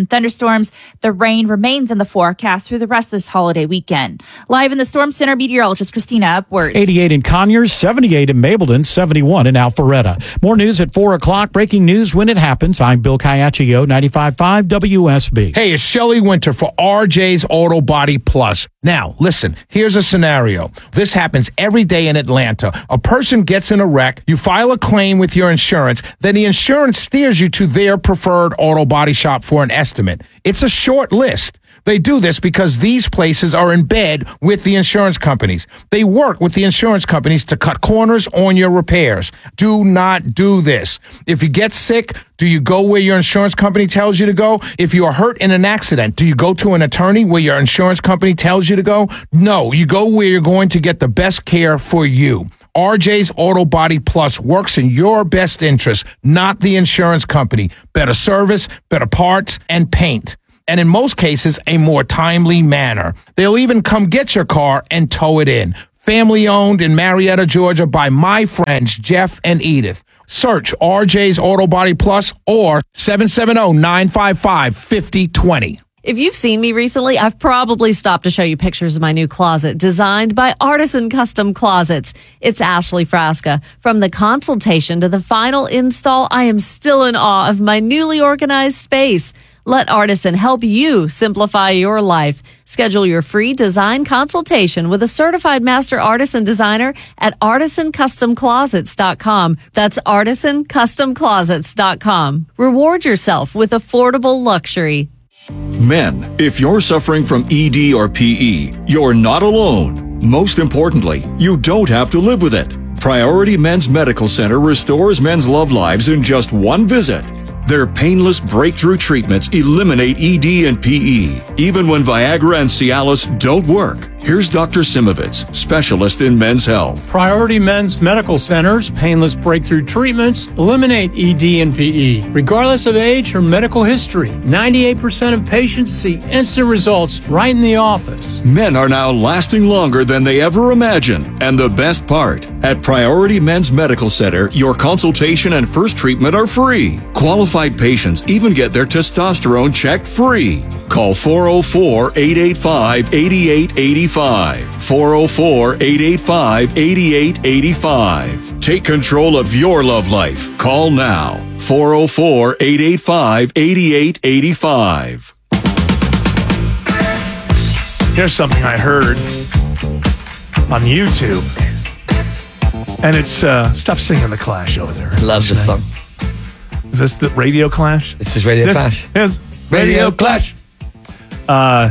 and thunderstorms. The rain remains in the forecast through the rest of this holiday weekend. Live in the Storm Center, meteorologist Christina Upwards. eighty-eight in Conyers, seventy-eight in Mableton, seventy-one in Alpharetta. More news at four o'clock. Breaking news when it happens. I'm Bill Caiaccio, ninety-five point five W S B. Hey, it's Shelley Winter for R J's Auto Body Plus. Now, listen, here's a scenario. This happens every day in Atlanta. A person gets in a wreck, you file a claim with your insurance, then the insurance steers you to their preferred auto body shop for an estimate. It's a short list. They do this because these places are in bed with the insurance companies. They work with the insurance companies to cut corners on your repairs. Do not do this. If you get sick, do you go where your insurance company tells you to go? If you are hurt in an accident, do you go to an attorney where your insurance company tells you to go? No, you go where you're going to get the best care for you. R J's Auto Body Plus works in your best interest, not the insurance company. Better service, better parts, and paint. And in most cases, a more timely manner. They'll even come get your car and tow it in. Family owned in Marietta, Georgia by my friends Jeff and Edith. Search R J's Auto Body Plus or seven seven zero, nine five five, five zero two zero. If you've seen me recently, I've probably stopped to show you pictures of my new closet designed by Artisan Custom Closets. It's Ashley Frasca. From the consultation to the final install, I am still in awe of my newly organized space. Let Artisan help you simplify your life. Schedule your free design consultation with a certified master artisan designer at artisan custom closets dot com. That's artisan custom closets dot com. Reward yourself with affordable luxury. Men, if you're suffering from E D or P E, you're not alone. Most importantly, you don't have to live with it. Priority Men's Medical Center restores men's love lives in just one visit. Their painless breakthrough treatments eliminate E D and P E, even when Viagra and Cialis don't work. Here's Doctor Simovitz, specialist in men's health. Priority Men's Medical Center's painless breakthrough treatments eliminate E D and P E, regardless of age or medical history. ninety-eight percent of patients see instant results right in the office. Men are now lasting longer than they ever imagined. And the best part, at Priority Men's Medical Center, your consultation and first treatment are free. Qualified patients even get their testosterone checked free. Call four oh four, eight eight five, eight eight eight five. four oh four, eight eight five, eight eight eight five. Take control of your love life. Call now. four oh four, eight eight five, eight eight eight five. Here's something I heard on YouTube. And it's, uh, stop singing The Clash over there. Love this song. Is this the Radio Clash? This is Radio this Clash. Is Radio Clash. Uh,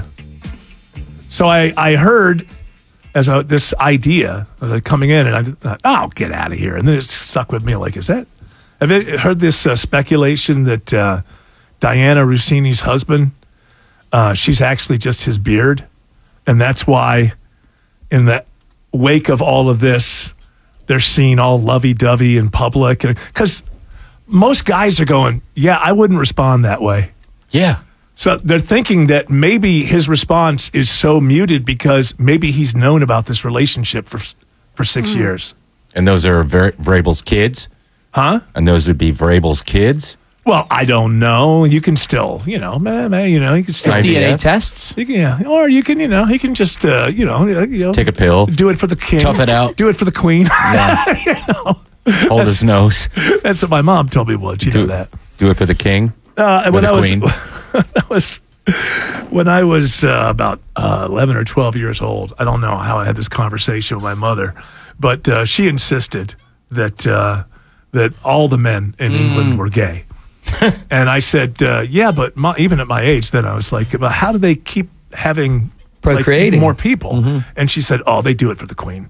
so I, I heard as a, this idea uh, coming in, and I thought, oh, get out of here. And then it stuck with me like, is that, have you heard this uh, speculation that uh, Diana Rossini's husband, uh, she's actually just his beard? And that's why in the wake of all of this, they're seen all lovey-dovey in public. Because most guys are going, yeah, I wouldn't respond that way. Yeah. So they're thinking that maybe his response is so muted because maybe he's known about this relationship for for six mm. years. And those are Ver- Vrabel's kids? Huh? And those would be Vrabel's kids? Well, I don't know. You can still, you know, man, man, you know, you can still D N A tests. You can, yeah, or you can, you know, he can just, uh, you know, you know, take a pill, do it for the king, tough it out, do it for the queen. Yeah. you know, hold that's, his nose. That's what my mom told me once. You do, know that. Do it for the king. Uh, when the I was, queen. that was when I was uh, about uh, eleven or twelve years old. I don't know how I had this conversation with my mother, but uh, she insisted that uh, that all the men in mm. England were gay. And I said, uh, yeah, but my, even at my age, then I was like, well, how do they keep having procreating like, more people? Mm-hmm. And she said, oh, they do it for the queen.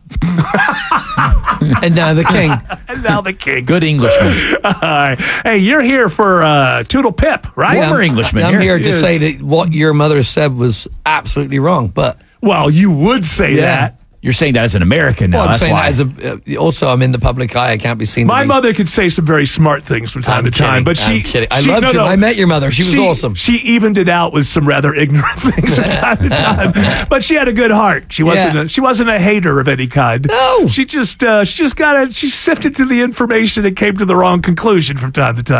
And now the king. And now the king. Good Englishman. Uh, hey, you're here for uh, Toodle Pip, right? Yeah, Former Englishman. I'm here, here to yeah. say that what your mother said was absolutely wrong. But well, you would say yeah. that. You're saying that as an American now. Well, I'm That's saying why. that as a. Uh, also, I'm in the public eye. I can't be seen. My be, mother could say some very smart things from time I'm to time, kidding, but she. I'm kidding. I she, loved no, you. no, I met your mother. She was she, awesome. She evened it out with some rather ignorant things from time to time, but she had a good heart. She wasn't. Yeah. A, she wasn't a hater of any kind. No. She just. Uh, she just got it. She sifted through the information and came to the wrong conclusion from time to time.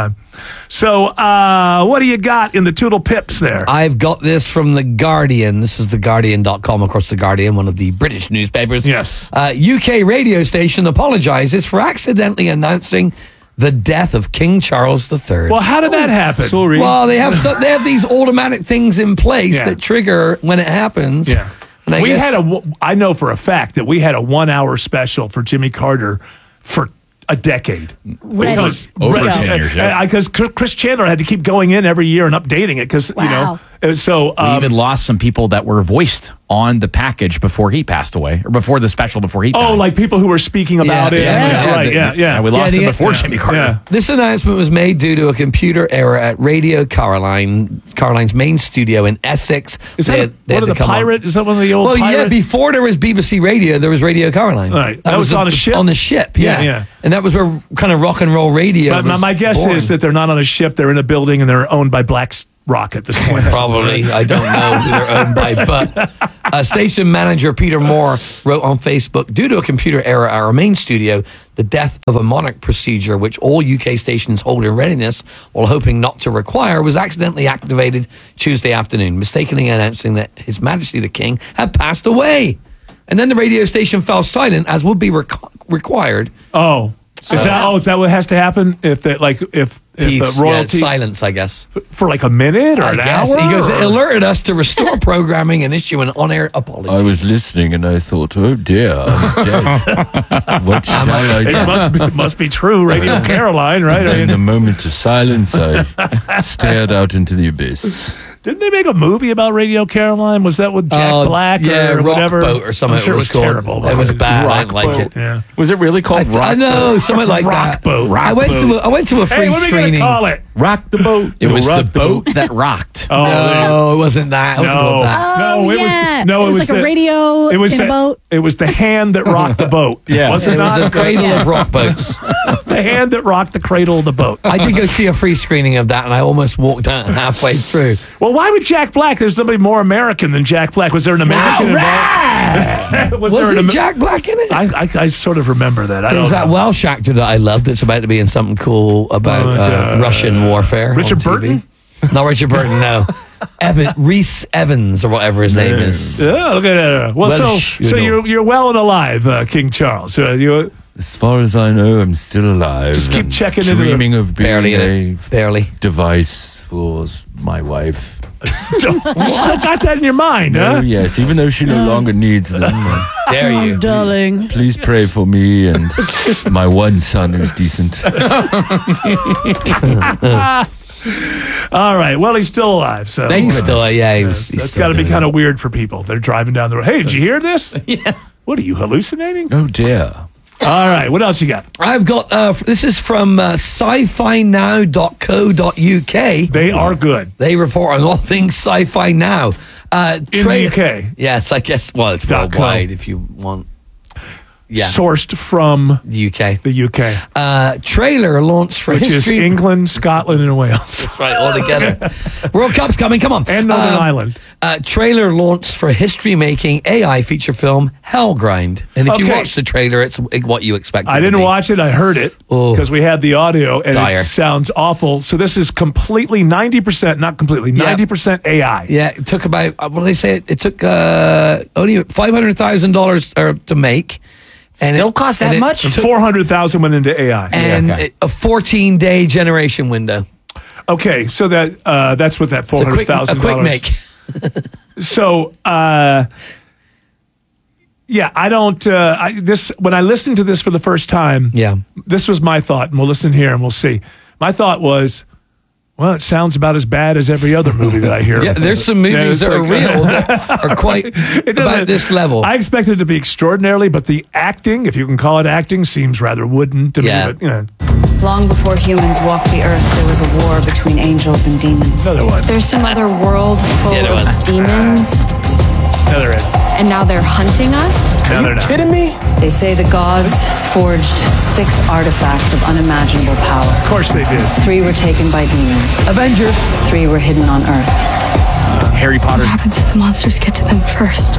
So, uh, what do you got in the Toodle Pips there? I've got this from The Guardian. This is the guardian dot com, of course, The Guardian, one of the British newspapers. Yes. Uh, U K radio station apologizes for accidentally announcing the death of King Charles the Third. Well, how did that happen? Sorry. Well, they have so, they have these automatic things in place Yeah. that trigger when it happens. Yeah. And I we guess, had a, I know for a fact that we had a one hour special for Jimmy Carter for a decade. Ready. Because, Over ten years, yeah. Because Chris Chandler had to keep going in every year and updating it because, you know, Wow. it was so. We Um, even lost some people that were voiced on the package before he passed away, or before the special before he died. oh, like people who were speaking about Yeah, it. yeah, Yeah, yeah, right. the- Yeah, yeah. we Yeah, lost the- him before yeah, Jimmy Carter. yeah. This announcement was made due to a computer error at Radio Caroline, Caroline's main studio in Essex. Is They that had- a, they one had of to the come on- pirate? Is that one of the old Well, pirate? yeah, before there was B B C Radio, there was Radio Caroline. Right. That was on a ship? On the ship, yeah. Yeah, yeah. And that was where kind of rock and roll radio But my, was my guess born. is that they're not on a ship. They're in a building and they're owned by Black Rock at this point. Probably. I don't know who they're owned by. But uh, station manager Peter Moore wrote on Facebook, due to a computer error at our main studio, the death of a monarch procedure, which all U K stations hold in readiness while hoping not to require, was accidentally activated Tuesday afternoon, mistakenly announcing that His Majesty the King had passed away. And then the radio station fell silent, as would be requ- required. Oh. Is that oh? Is that what has to happen if that like if if Peace, the royalty yeah, silence, I guess. for like a minute or I an guess. hour? He goes, or- it alerted us to restore programming and issue an on-air apology. I was listening and I thought, oh dear, I'm dead. What shall I It do? must be, it must be true, Radio Caroline, right? I In mean, a moment of silence, I stared out into the abyss. didn't they make a movie about Radio Caroline? Was that with Jack Oh, Black yeah, or Rock whatever? Boat or something I'm sure it it was was called. terrible. It was bad. I didn't Rock like Boat, it. Yeah. Was it really called I, Rock I know, Boat? something like Rock that. Boat. Rock I went Boat. to a, I went to a free Hey, what are we gonna screening. call it? Rock the boat. It was Rock the boat that rocked. Oh, No, it wasn't that. It wasn't no, about that. no, it yeah. was no, It it was was like a the, radio It was in the a boat. It was the hand that rocked the boat. Yeah. was It it was not? a cradle Yeah. of rock boats. The hand that rocked the cradle of the boat. I did go see a free screening of that, and I almost walked out halfway through. Well, why would Jack Black? There's somebody more American than Jack Black. Was there an American involved? was, Was there it an Am- Jack Black in it? I, I, I sort of remember that. I There don't was that know. Welsh actor that I loved. It's about to be in something cool about Oh, it's, uh, uh, Russian warfare. Richard on T V. Burton? Not Richard Burton, no. Evan Reese Evans or whatever his name is. Yeah, look at that. Well, Welsh, so you so know. you're you're well and alive, uh, King Charles. Uh, you As far as I know, I'm still alive. Just keep and checking into the- dreaming of being Barely in a it. Barely. device for my wife. you still got that in your mind, Oh huh? yes, even though she no longer needs them. uh, Dare you. Darling. Please pray for me and my one son who's decent. All right. Well, he's still alive. So He's still, yeah, he was. That's, that's got to be kind of weird for people. They're driving down the road. Hey, did you hear this? Yeah. What are you hallucinating? Oh dear. All right. What else you got? I've got, uh, f- this is from uh, sci fi now dot co dot U K. They are good. They report on all things sci-fi now. Uh, In the U K. Yes, I guess, well, it's Dot co. worldwide if you want. Yeah. Sourced from the U K. The U K. Uh, trailer launched for Which history. is England, Scotland, and Wales. That's right, all together. World Cup's coming, come on. And Northern Um, Ireland. Uh, trailer launched for history-making A I feature film Hellgrind. And if you Okay. watch the trailer, it's what you expect. I it to didn't be. watch it. I heard it because we had the audio, and Dire. it sounds awful. So this is completely ninety percent, not completely, Yeah. ninety percent A I. Yeah, it took about, uh, what did they say? It, it took uh, only five hundred thousand dollars to make. And Still it- cost and that it much? took- Four hundred thousand went into A I. and okay. it- a fourteen-day generation window. Okay, so that uh, that's what that It's four a hundred quick, a thousand quick dollars. make. So, uh, yeah, I don't. Uh, I, this when I listened to this for the first time, Yeah. this was my thought, and we'll listen here and we'll see. My thought was, well, it sounds about as bad as every other movie that I hear. Yeah, there's some Yeah, movies it's that are like- real that are quite It about doesn't- this level. I expected it to be extraordinarily, but the acting, if you can call it acting, seems rather wooden to Yeah. me. But, you know, Long before humans walked the earth, there was a war between angels and demons. another one. There's some other world full Yeah, there of was. demons, Another one. and now they're hunting us? No, they're not. me? They say the gods forged six artifacts of unimaginable power. Of course they did. Three were taken by demons. Avengers. Three were hidden on Earth. Harry Potter. What happens if the monsters get to them first?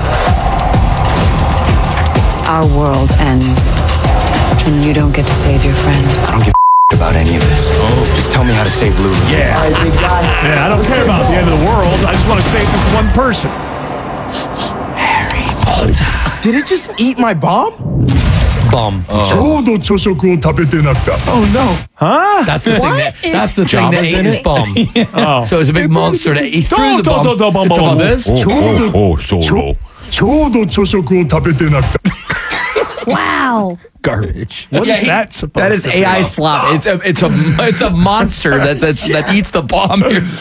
Our world ends, and you don't get to save your friend. I don't give about any of this. Oh. Just tell me how to save Lulu. Yeah. Yeah, I don't care about the end of the world. I just want to save this one person. Harry Potter. Did it just eat my bomb? Bomb. Oh no. Huh? That's the thing. That, that's the thing Jabba's that ate in his it? bomb. Oh. So it was a big monster that he threw the bomb. It's about this. Oh, Solo. Wow. Garbage. What Yeah, is he- that supposed That is to be? A I slop. It's a it's a it's a monster that that's, that eats the bomb.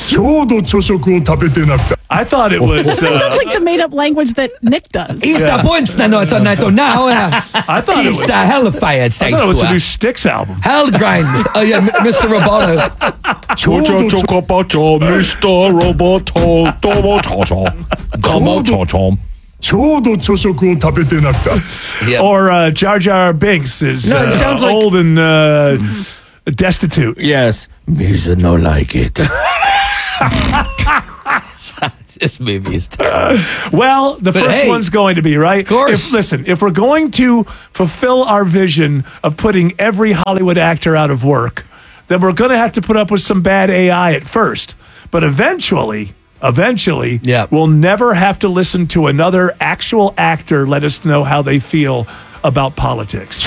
I thought it was. That sounds Uh, like the made-up language that Nick does. Easter points na no, it's on night now. I thought it was. Easter Hellfire. I thought it was a new Styx album. Hell grind. Oh yeah, M- Mister Roboto. Mister Roboto, Domo Cho-Cho. Domo Cho-Cho. Or uh, Jar Jar Binks is No, it uh, sounds like- old and uh, destitute. Yes. Misa no like it. This movie is terrible. Well, the But first hey, one's going to be, right? Of course. If, listen, if we're going to fulfill our vision of putting every Hollywood actor out of work, then we're going to have to put up with some bad A I at first. But eventually, eventually, Yeah. we'll never have to listen to another actual actor let us know how they feel about politics.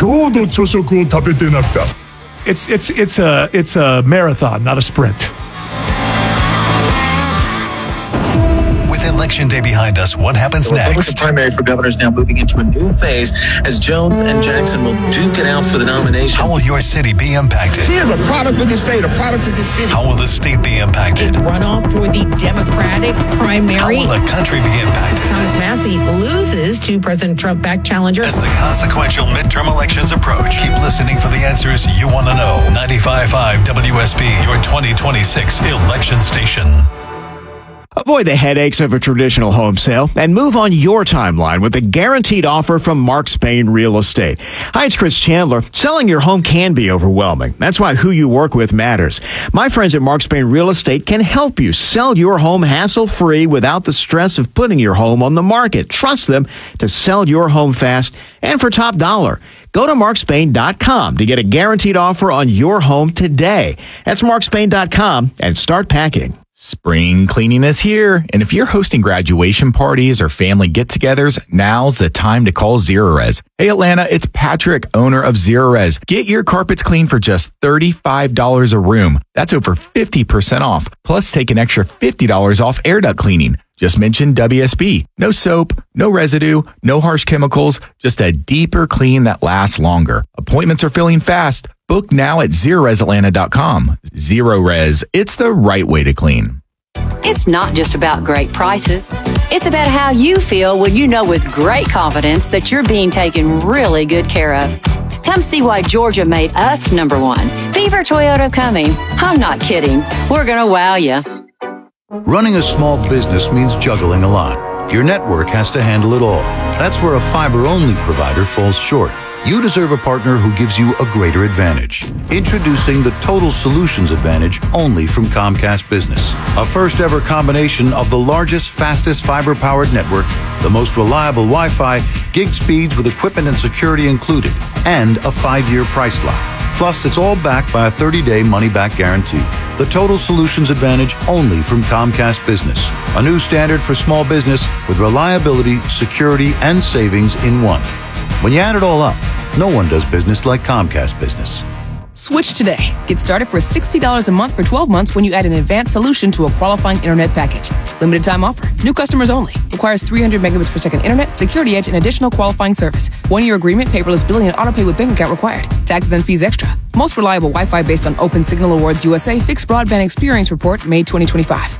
It's it's it's a it's a marathon, not a sprint. With Election Day behind us, what happens The Republican next? primary for governor is now moving into a new phase as Jones and Jackson will duke it out for the nomination. How will your city be impacted? She is a product of the state, a product of the city. How will the state be impacted? Runoff for the Democratic How primary. will the country be impacted? Thomas Massey loses to President Trump-backed challenger. As the consequential midterm elections approach, keep listening for the answers you want to know. ninety-five point five W S B, your twenty twenty-six election station. Avoid the headaches of a traditional home sale and move on your timeline with a guaranteed offer from Mark Spain Real Estate. Hi, it's Chris Chandler. Selling your home can be overwhelming. That's why who you work with matters. My friends at Mark Spain Real Estate can help you sell your home hassle-free without the stress of putting your home on the market. Trust them to sell your home fast and for top dollar. Go to mark spain dot com to get a guaranteed offer on your home today. That's mark spain dot com and start packing. Spring cleaning is here, and if you're hosting graduation parties or family get-togethers, now's the time to call Zerorez. Hey Atlanta, it's Patrick, owner of Zerorez. Get your carpets clean for just thirty-five dollars a room. That's over fifty percent off. Plus, take an extra fifty dollars off air duct cleaning. Just mention W S B. No soap, no residue, no harsh chemicals, just a deeper clean that lasts longer. Appointments are filling fast. Book now at zerorez atlanta dot com. Zerorez, it's the right way to clean. It's not just about great prices. It's about how you feel when you know with great confidence that you're being taken really good care of. Come see why Georgia made us number one. Beaver Toyota coming. I'm not kidding. We're going to wow you. Running a small business means juggling a lot. Your network has to handle it all. That's where a fiber-only provider falls short. You deserve a partner who gives you a greater advantage. Introducing the Total Solutions Advantage only from Comcast Business. A first ever combination of the largest, fastest fiber-powered network, the most reliable Wi-Fi, gig speeds with equipment and security included, and a five-year price lock. Plus, it's all backed by a thirty-day money-back guarantee. The Total Solutions Advantage only from Comcast Business. A new standard for small business with reliability, security, and savings in one. When you add it all up, no one does business like Comcast Business. Switch today. Get started for sixty dollars a month for twelve months when you add an advanced solution to a qualifying internet package. Limited time offer. New customers only. Requires three hundred megabits per second internet, security edge, and additional qualifying service. One-year agreement, paperless billing, and autopay with bank account required. Taxes and fees extra. Most reliable Wi-Fi based on Open Signal Awards U S A Fixed Broadband Experience Report, May twenty twenty-five.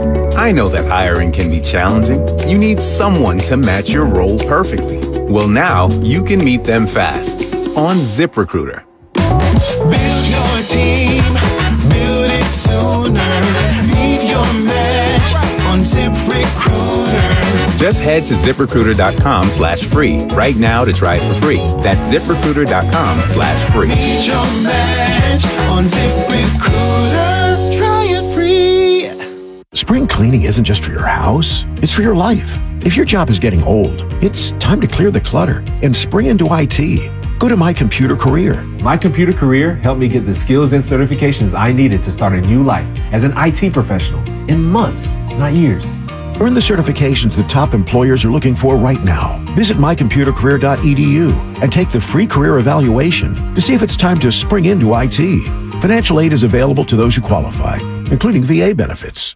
I know that hiring can be challenging. You need someone to match your role perfectly. Well, now you can meet them fast on ZipRecruiter. Build your team, build it sooner. Meet your match on ZipRecruiter. Just head to ZipRecruiter.com slash free right now to try it for free. That's ZipRecruiter.com slash free. Meet your match on ZipRecruiter. Try it free. Spring cleaning isn't just for your house, it's for your life. If your job is getting old, it's time to clear the clutter and spring into I T. Go to My Computer Career. My Computer Career helped me get the skills and certifications I needed to start a new life as an I T professional in months, not years. Earn the certifications the top employers are looking for right now. Visit my computer career dot e d u and take the free career evaluation to see if it's time to spring into I T. Financial aid is available to those who qualify, including V A benefits.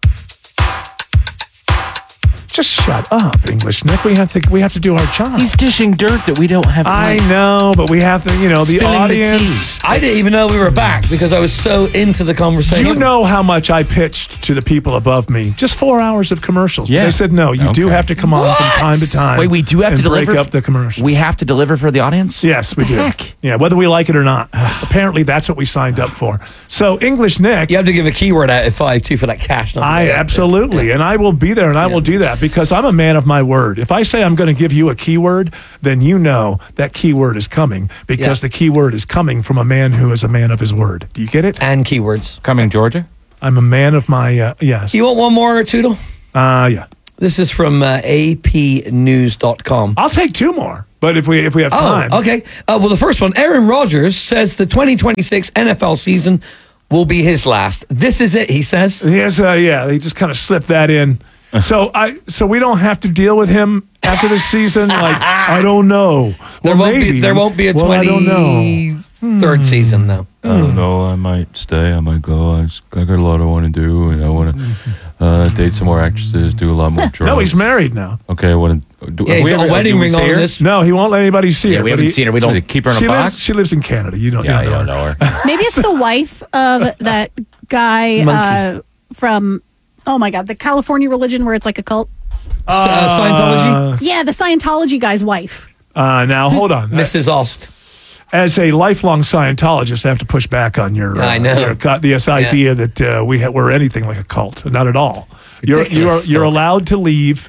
Just shut up, English Nick. We have to we have to do our job. He's dishing dirt that we don't have. I like, know, but we have to, you know, the spilling the audience. tea. I didn't even know we were back because I was so into the conversation. You know how much I pitched to the people above me. Just four hours of commercials. But Yeah. they said, no, you do Okay. have to come on What? from time to time. Wait, we do have and to deliver. break up the commercials. We have to deliver for the audience. Yes, we The do. heck? Yeah, whether we like it or not. Apparently, that's what we signed up for. So, English Nick. You have to give a keyword out at five too for that cash. Not I forget. absolutely, and I will be there, and I will do that because I'm a man of my word. If I say I'm going to give you a keyword, then you know that keyword is coming because Yeah. the keyword is coming from a man who is a man of his word. Do you get it? And keywords. Coming, Georgia. I'm a man of my uh, yes. You want one more, Toodle? Uh yeah. This is from uh, A P news dot com. I'll take two more, but if we if we have time. Oh, okay. Uh, well, the first one, Aaron Rodgers says the twenty twenty-six N F L season will be his last. This is it, he says. He has, uh, yeah, they just kind of slipped that in. So I, so we don't have to deal with him after the season. Like I don't know. There Well, won't maybe. be. There won't be a Well, I don't know. twenty-third season though. I don't know. I might stay. I might go. I, just, I got a lot I want to do, and I want to uh, date some more actresses, do a lot more drugs. No, he's married now. Okay, I want to. Do, Yeah, he's we got a ever- wedding do we ring see on her? this. No, he won't let anybody see Yeah, her. we but haven't he- seen her. We don't keep her in a she box. Lives, she lives in Canada. You don't. Yeah, you I don't don't know her. know her. Maybe it's the wife of that guy uh, from, oh my God, the California religion where it's like a cult. Uh, Scientology? Yeah, the Scientology guy's wife. Uh, now hold on, Missus Ost. As a lifelong Scientologist, I have to push back on your. Uh, I know. your co- this idea that uh, we ha- we're anything like a cult. Not at all. You're you're Ridiculous you're stuff. allowed to leave.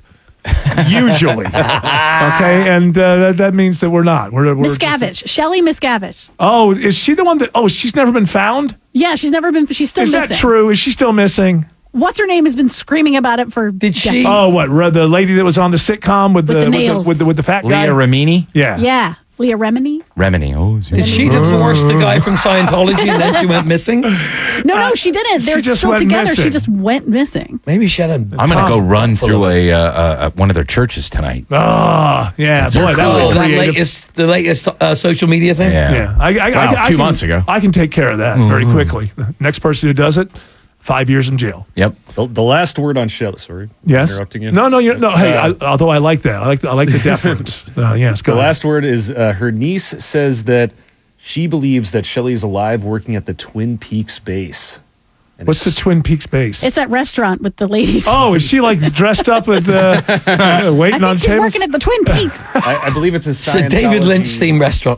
Usually, okay, and uh, that, that means that we're not. We're, we're Miscavige. Shelley Miscavige. Oh, is she the one that? Oh, she's never been found. Yeah, she's never been, she's still Is missing. that true? Is she still missing? What's her name has been screaming about it for Did she? decades. Oh, what? re- The lady that was on the sitcom with, With the, the with, the nails. with the with the fat guy. Leah Remini. Yeah. Yeah, Leah Remini. Remini. Oh, Did she divorce the guy from Scientology and then she went missing? No, no, she didn't. They're just still went together. missing. She just went missing. Maybe she had a. I'm going to go run through a uh, uh, one of their churches tonight. Oh, yeah, That's boy, her that cool. would Oh, be that creative. latest, the latest uh, social media thing. Yeah. Yeah, I, I, Wow, I, I two can, months ago. I can take care of that very quickly. The next person who does it, five years in jail. Yep. The, the last word on Shelley. Sorry, Yes. interrupting you. No, no, you're, no. Hey, Uh, I, although I like that, I like the, I like the deference. uh, yes, go The ahead. last word is uh, her niece says that she believes that Shelley is alive working at the Twin Peaks base. And What's the it's- Twin Peaks base? It's that restaurant with the ladies. Oh, is she like dressed up with uh, I waiting on think she's tables? working at the Twin Peaks. I, I believe it's a It's a David Scientology- Lynch themed restaurant.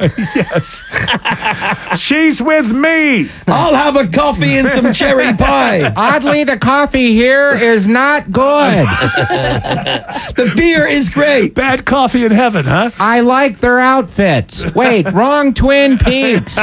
yes. She's with me. I'll have a coffee and some cherry pie. Oddly, the coffee here is not good. The beer is great. Bad coffee in heaven, huh? I like their outfits. Wait, wrong Twin Peaks.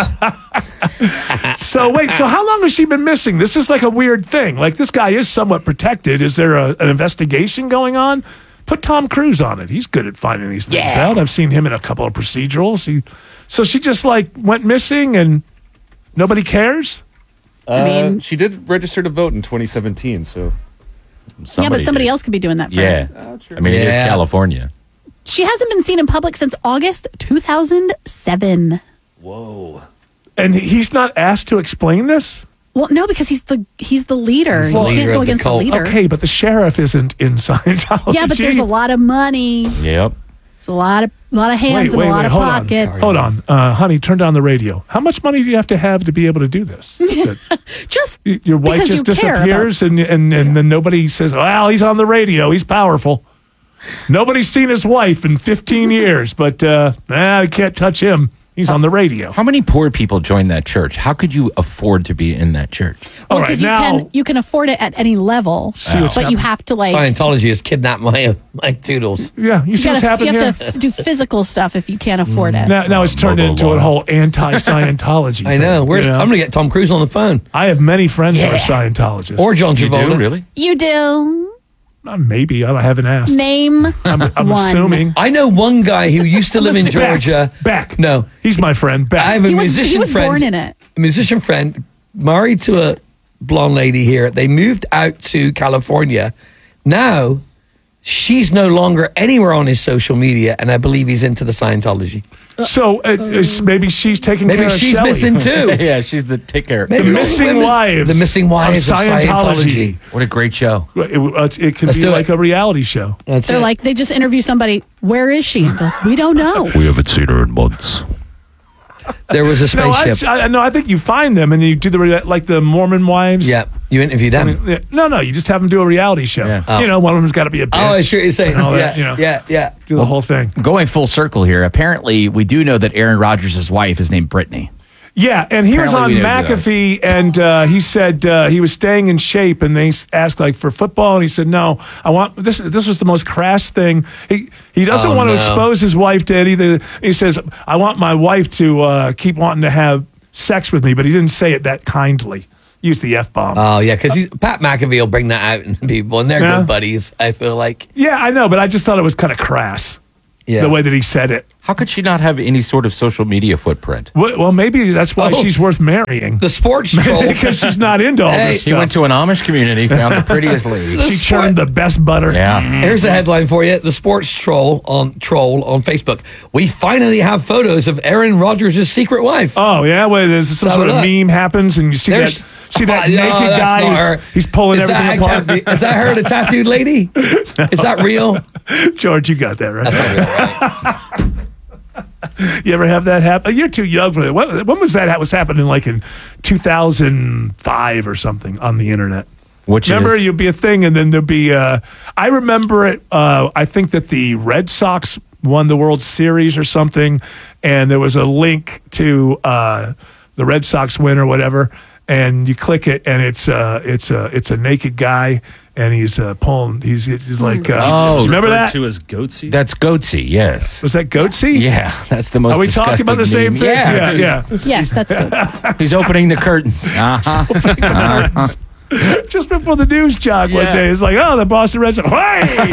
So wait, so how long has she been missing? This is like a weird thing. Like this guy is somewhat protected. Is there a, an investigation going on? Put Tom Cruise on it. He's good at finding these things Yeah. out. I've seen him in a couple of procedurals. He, so she just like went missing and nobody cares. Uh, mean- she did register to vote in twenty seventeen. So yeah, but somebody did. else could be doing that for Yeah. her. I mean, it is Yeah. California. She hasn't been seen in public since August two thousand seven. whoa. And he's not asked to explain this? Well, no, because he's the he's the leader. He's the you leader can't of go the against the cult. leader. Okay, but the sheriff isn't in Scientology. Yeah, but there's a lot of money. Yep. There's a lot of a lot of hands Wait, and wait, a lot wait, of hold pockets. on. Hold on. Uh, honey, turn down the radio. How much money do you have to have to be able to do this? That Just y- your wife because just you care about- disappears and, and, and then nobody says, well, he's on the radio. He's powerful. Nobody's seen his wife in fifteen years, but uh, nah, I can't touch him. He's on the radio. How many poor people join that church? How could you afford to be in that church? All Well, right, because you now, can you can afford it at any level, See what's but you happening. have to like Scientology has kidnapped my my toodles. yeah, you you, see what's gotta, you happening have here? to f- do physical stuff if you can't afford it. Now, now it's turned Blah, blah, into a blah. whole anti-Scientology. I know. thing, Where's you know? I'm gonna get Tom Cruise on the phone I have many friends who are Scientologists. or John You Travolta. do, really? You do. Uh, maybe. I haven't asked. Name I'm, I'm one. assuming. I know one guy who used to live in Beck. Georgia. Beck. No. He's my friend. Beck. I have a He was, musician he was friend. born in it. A musician friend married to a blonde lady here. They moved out to California. Now, she's no longer anywhere on his social media, and I believe he's into the Scientology. So uh, it's- maybe she's taking Maybe care of she's Shelley. missing too. yeah, she's the take care. Maybe The all Missing women- Wives. The Missing Wives of Scientology. What a great show. It, it, it can Let's be do like it. a reality show. That's They're it. like, they just interview somebody. Where is she? And they're like, we don't know. We haven't seen her in months. There was a No, I, spaceship. I, no, I think you find them and you do the rea- like the Mormon wives. Yeah, you interview I them. mean, yeah, no, no, you just have them do a reality show. Yeah. Oh. You know, one of them's got to be a bitch. Oh, I see what you're saying. and all Yeah, that, you know, yeah, yeah. do the whole thing. Going full circle here, apparently we do know that Aaron Rodgers' wife is named Brittany. Yeah, and he was on Apparently we know that. McAfee, and uh, he said uh, he was staying in shape, and they s- asked like for football, and he said, "No, I want this." This was the most crass thing. He he doesn't Oh, want to no. expose his wife to anything. He says, "I want my wife to uh, keep wanting to have sex with me," but he didn't say it that kindly. Use the f bomb. Oh, yeah, because Pat McAfee will bring that out in people, and they're Yeah. good buddies, I feel like. yeah, I know, but I just thought it was kind of crass Yeah. the way that he said it. How could she not have any sort of social media footprint? Well, well maybe that's why Oh. she's worth marrying. The sports troll. Because she's not into all Hey. this He stuff. went to an Amish community, found the prettiest lady. she churned the best butter. Yeah. Here's a headline for you: the sports troll on troll on Facebook. We finally have photos of Aaron Rodgers' secret wife. Oh yeah, well, there's some So sort of look. meme happens, and you see There's- that see that Oh, no, naked that's guy. not He's, her. he's pulling Is everything that, apart. Is that her, the tattooed lady? Is that real? George, you got that right. That's not real, right? You ever have that happen? You're too young for it. When, when was that? That was happening like in two thousand five or something on the internet. Which Remember, is, you'd be a thing, and then there'd be. Uh, I remember it. Uh, I think that the Red Sox won the World Series or something, and there was a link to uh, the Red Sox win or whatever, and you click it, and it's uh, it's a it's a naked guy, and he's uh, pulling. He's he's like. Uh, Oh, remember Referred that? to as goatsy. that's Goatsy, yes. Was that Goatsy? Yeah, that's the most Are we talking about the disgusting same meme. thing? Yeah. yeah. yeah. Yes, that's good. He's opening the curtains. Uh-huh. Uh-huh. Just before the news jog one Yeah. day, it's like, oh, the Boston Red Sox. Hey!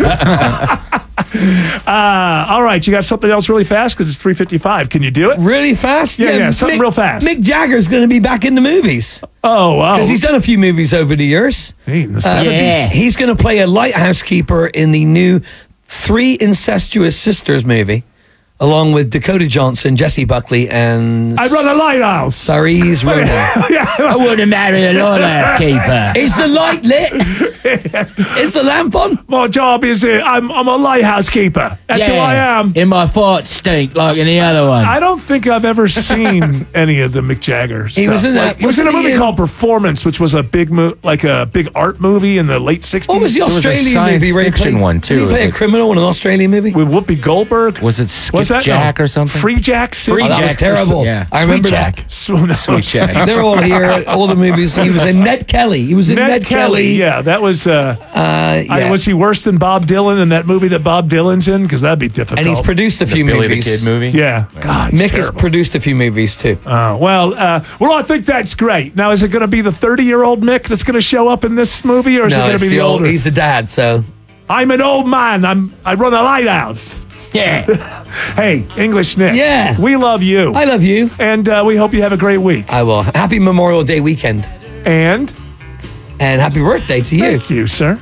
uh, all right, you got something else really fast because it's three fifty-five. Can you do it? Really fast? Yeah, yeah, something Mick- real fast. Mick Jagger's going to be back in the movies. Oh, wow. Because he's done a few movies over the years. Hey, in the Uh, seventies. He's going to play a lighthouse keeper in the new Three Incestuous Sisters movie, along with Dakota Johnson, Jesse Buckley, and I run a lighthouse. Saris Ronan. yeah. I wouldn't marry a lighthouse keeper. Is the light lit? Is the lamp on? My job is uh, I'm, I'm a lighthouse keeper. That's who I am. In my farts stink like in the other one. I don't think I've ever seen any of the Mick Jagger stuff. He was in Like, that- he was in a wasn't he movie in- called Performance, which was a big mo- like a big art movie in the late sixties. What was the was a Australian science movie? where he fiction played- one, too. Did he play Is a it- criminal in an Australian movie? with Whoopi Goldberg? Was it Skip What's that? Jack No. or something? Free Jack? Free Oh, that was Jack. terrible. Yeah. I remember Sweet that. Jack. Sweet Sweet Jack. They're all here. All the movies. He was in Ned Kelly. He was in Ned, Ned, Kelly. Yeah, that was. Uh, Uh, I, yeah. was he worse than Bob Dylan in that movie that Bob Dylan's in? Because that'd be difficult. and he's produced a few Billy movies. the Kid movie? Yeah. God, he's Mick has terrible. produced a few movies too. Oh, well, uh, well, I think that's great. Now, is it going to be the thirty-year-old Mick that's going to show up in this movie, or is it no, going it's to be the the old. older? He's the dad. So I'm an old man. I'm. I run a lighthouse. Yeah. Hey, English Nick. Yeah. We love you. I love you. And uh, we hope you have a great week. I will. Happy Memorial Day weekend, And and happy birthday to you. thank you, sir.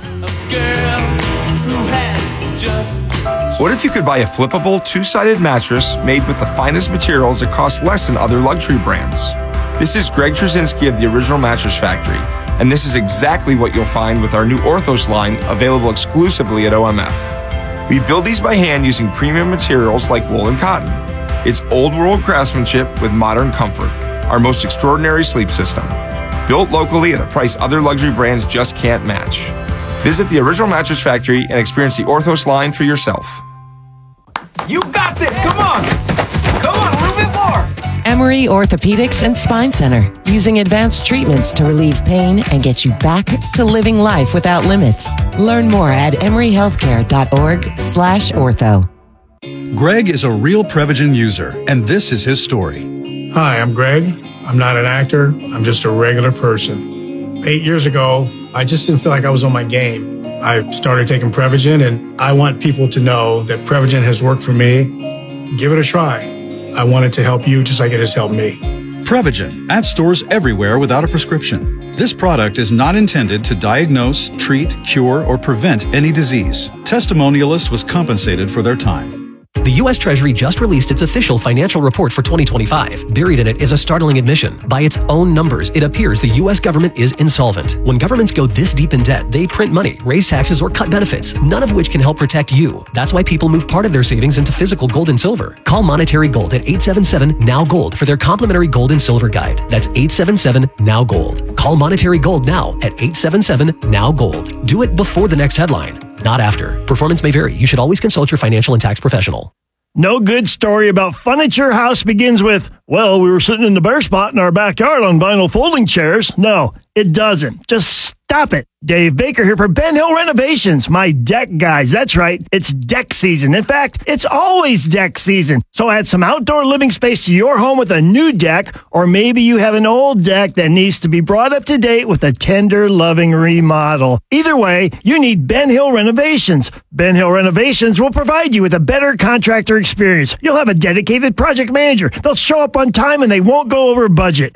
What if you could buy a flippable, two-sided mattress made with the finest materials that cost less than other luxury brands? This is Greg Trzynski of the Original Mattress Factory, and this is exactly what you'll find with our new Orthos line available exclusively at O M F. We build these by hand using premium materials like wool and cotton. It's old-world craftsmanship with modern comfort, our most extraordinary sleep system. Built locally at a price other luxury brands just can't match. Visit the Original Mattress Factory and experience the Orthos line for yourself. You got this. Come on. Come on, a little bit more. Emory Orthopedics and Spine Center, using advanced treatments to relieve pain and get you back to living life without limits. Learn more at emoryhealthcare.org slash ortho. Greg is a real Prevagen user, and this is his story. Hi, I'm Greg. I'm not an actor. I'm just a regular person. Eight years ago, I just didn't feel like I was on my game. I started taking Prevagen, and I want people to know that Prevagen has worked for me. Give it a try. I want it to help you just like it has helped me. Prevagen, at stores everywhere without a prescription. This product is not intended to diagnose, treat, cure, or prevent any disease. Testimonialist was compensated for their time. The U S Treasury just released its official financial report for twenty twenty-five. Buried in it is a startling admission. By its own numbers, it appears the U S government is insolvent. When governments go this deep in debt, they print money, raise taxes, or cut benefits, none of which can help protect you. That's why people move part of their savings into physical gold and silver. Call Monetary Gold at eight seven seven, N O W, GOLD for their complimentary gold and silver guide. That's eight seven seven, N O W, GOLD. Call Monetary Gold now at eight seven seven, N O W, GOLD. Do it before the next headline, not after. Performance may vary. You should always consult your financial and tax professional. No good story about furniture house begins with, well, we were sitting in the bare spot in our backyard on vinyl folding chairs. No, it doesn't. Just stop it. Dave Baker here for Ben Hill Renovations, my deck guys. That's right. It's deck season. In fact, it's always deck season. So add some outdoor living space to your home with a new deck, or maybe you have an old deck that needs to be brought up to date with a tender, loving remodel. Either way, you need Ben Hill Renovations. Ben Hill Renovations will provide you with a better contractor experience. You'll have a dedicated project manager. They'll show up on time and they won't go over budget.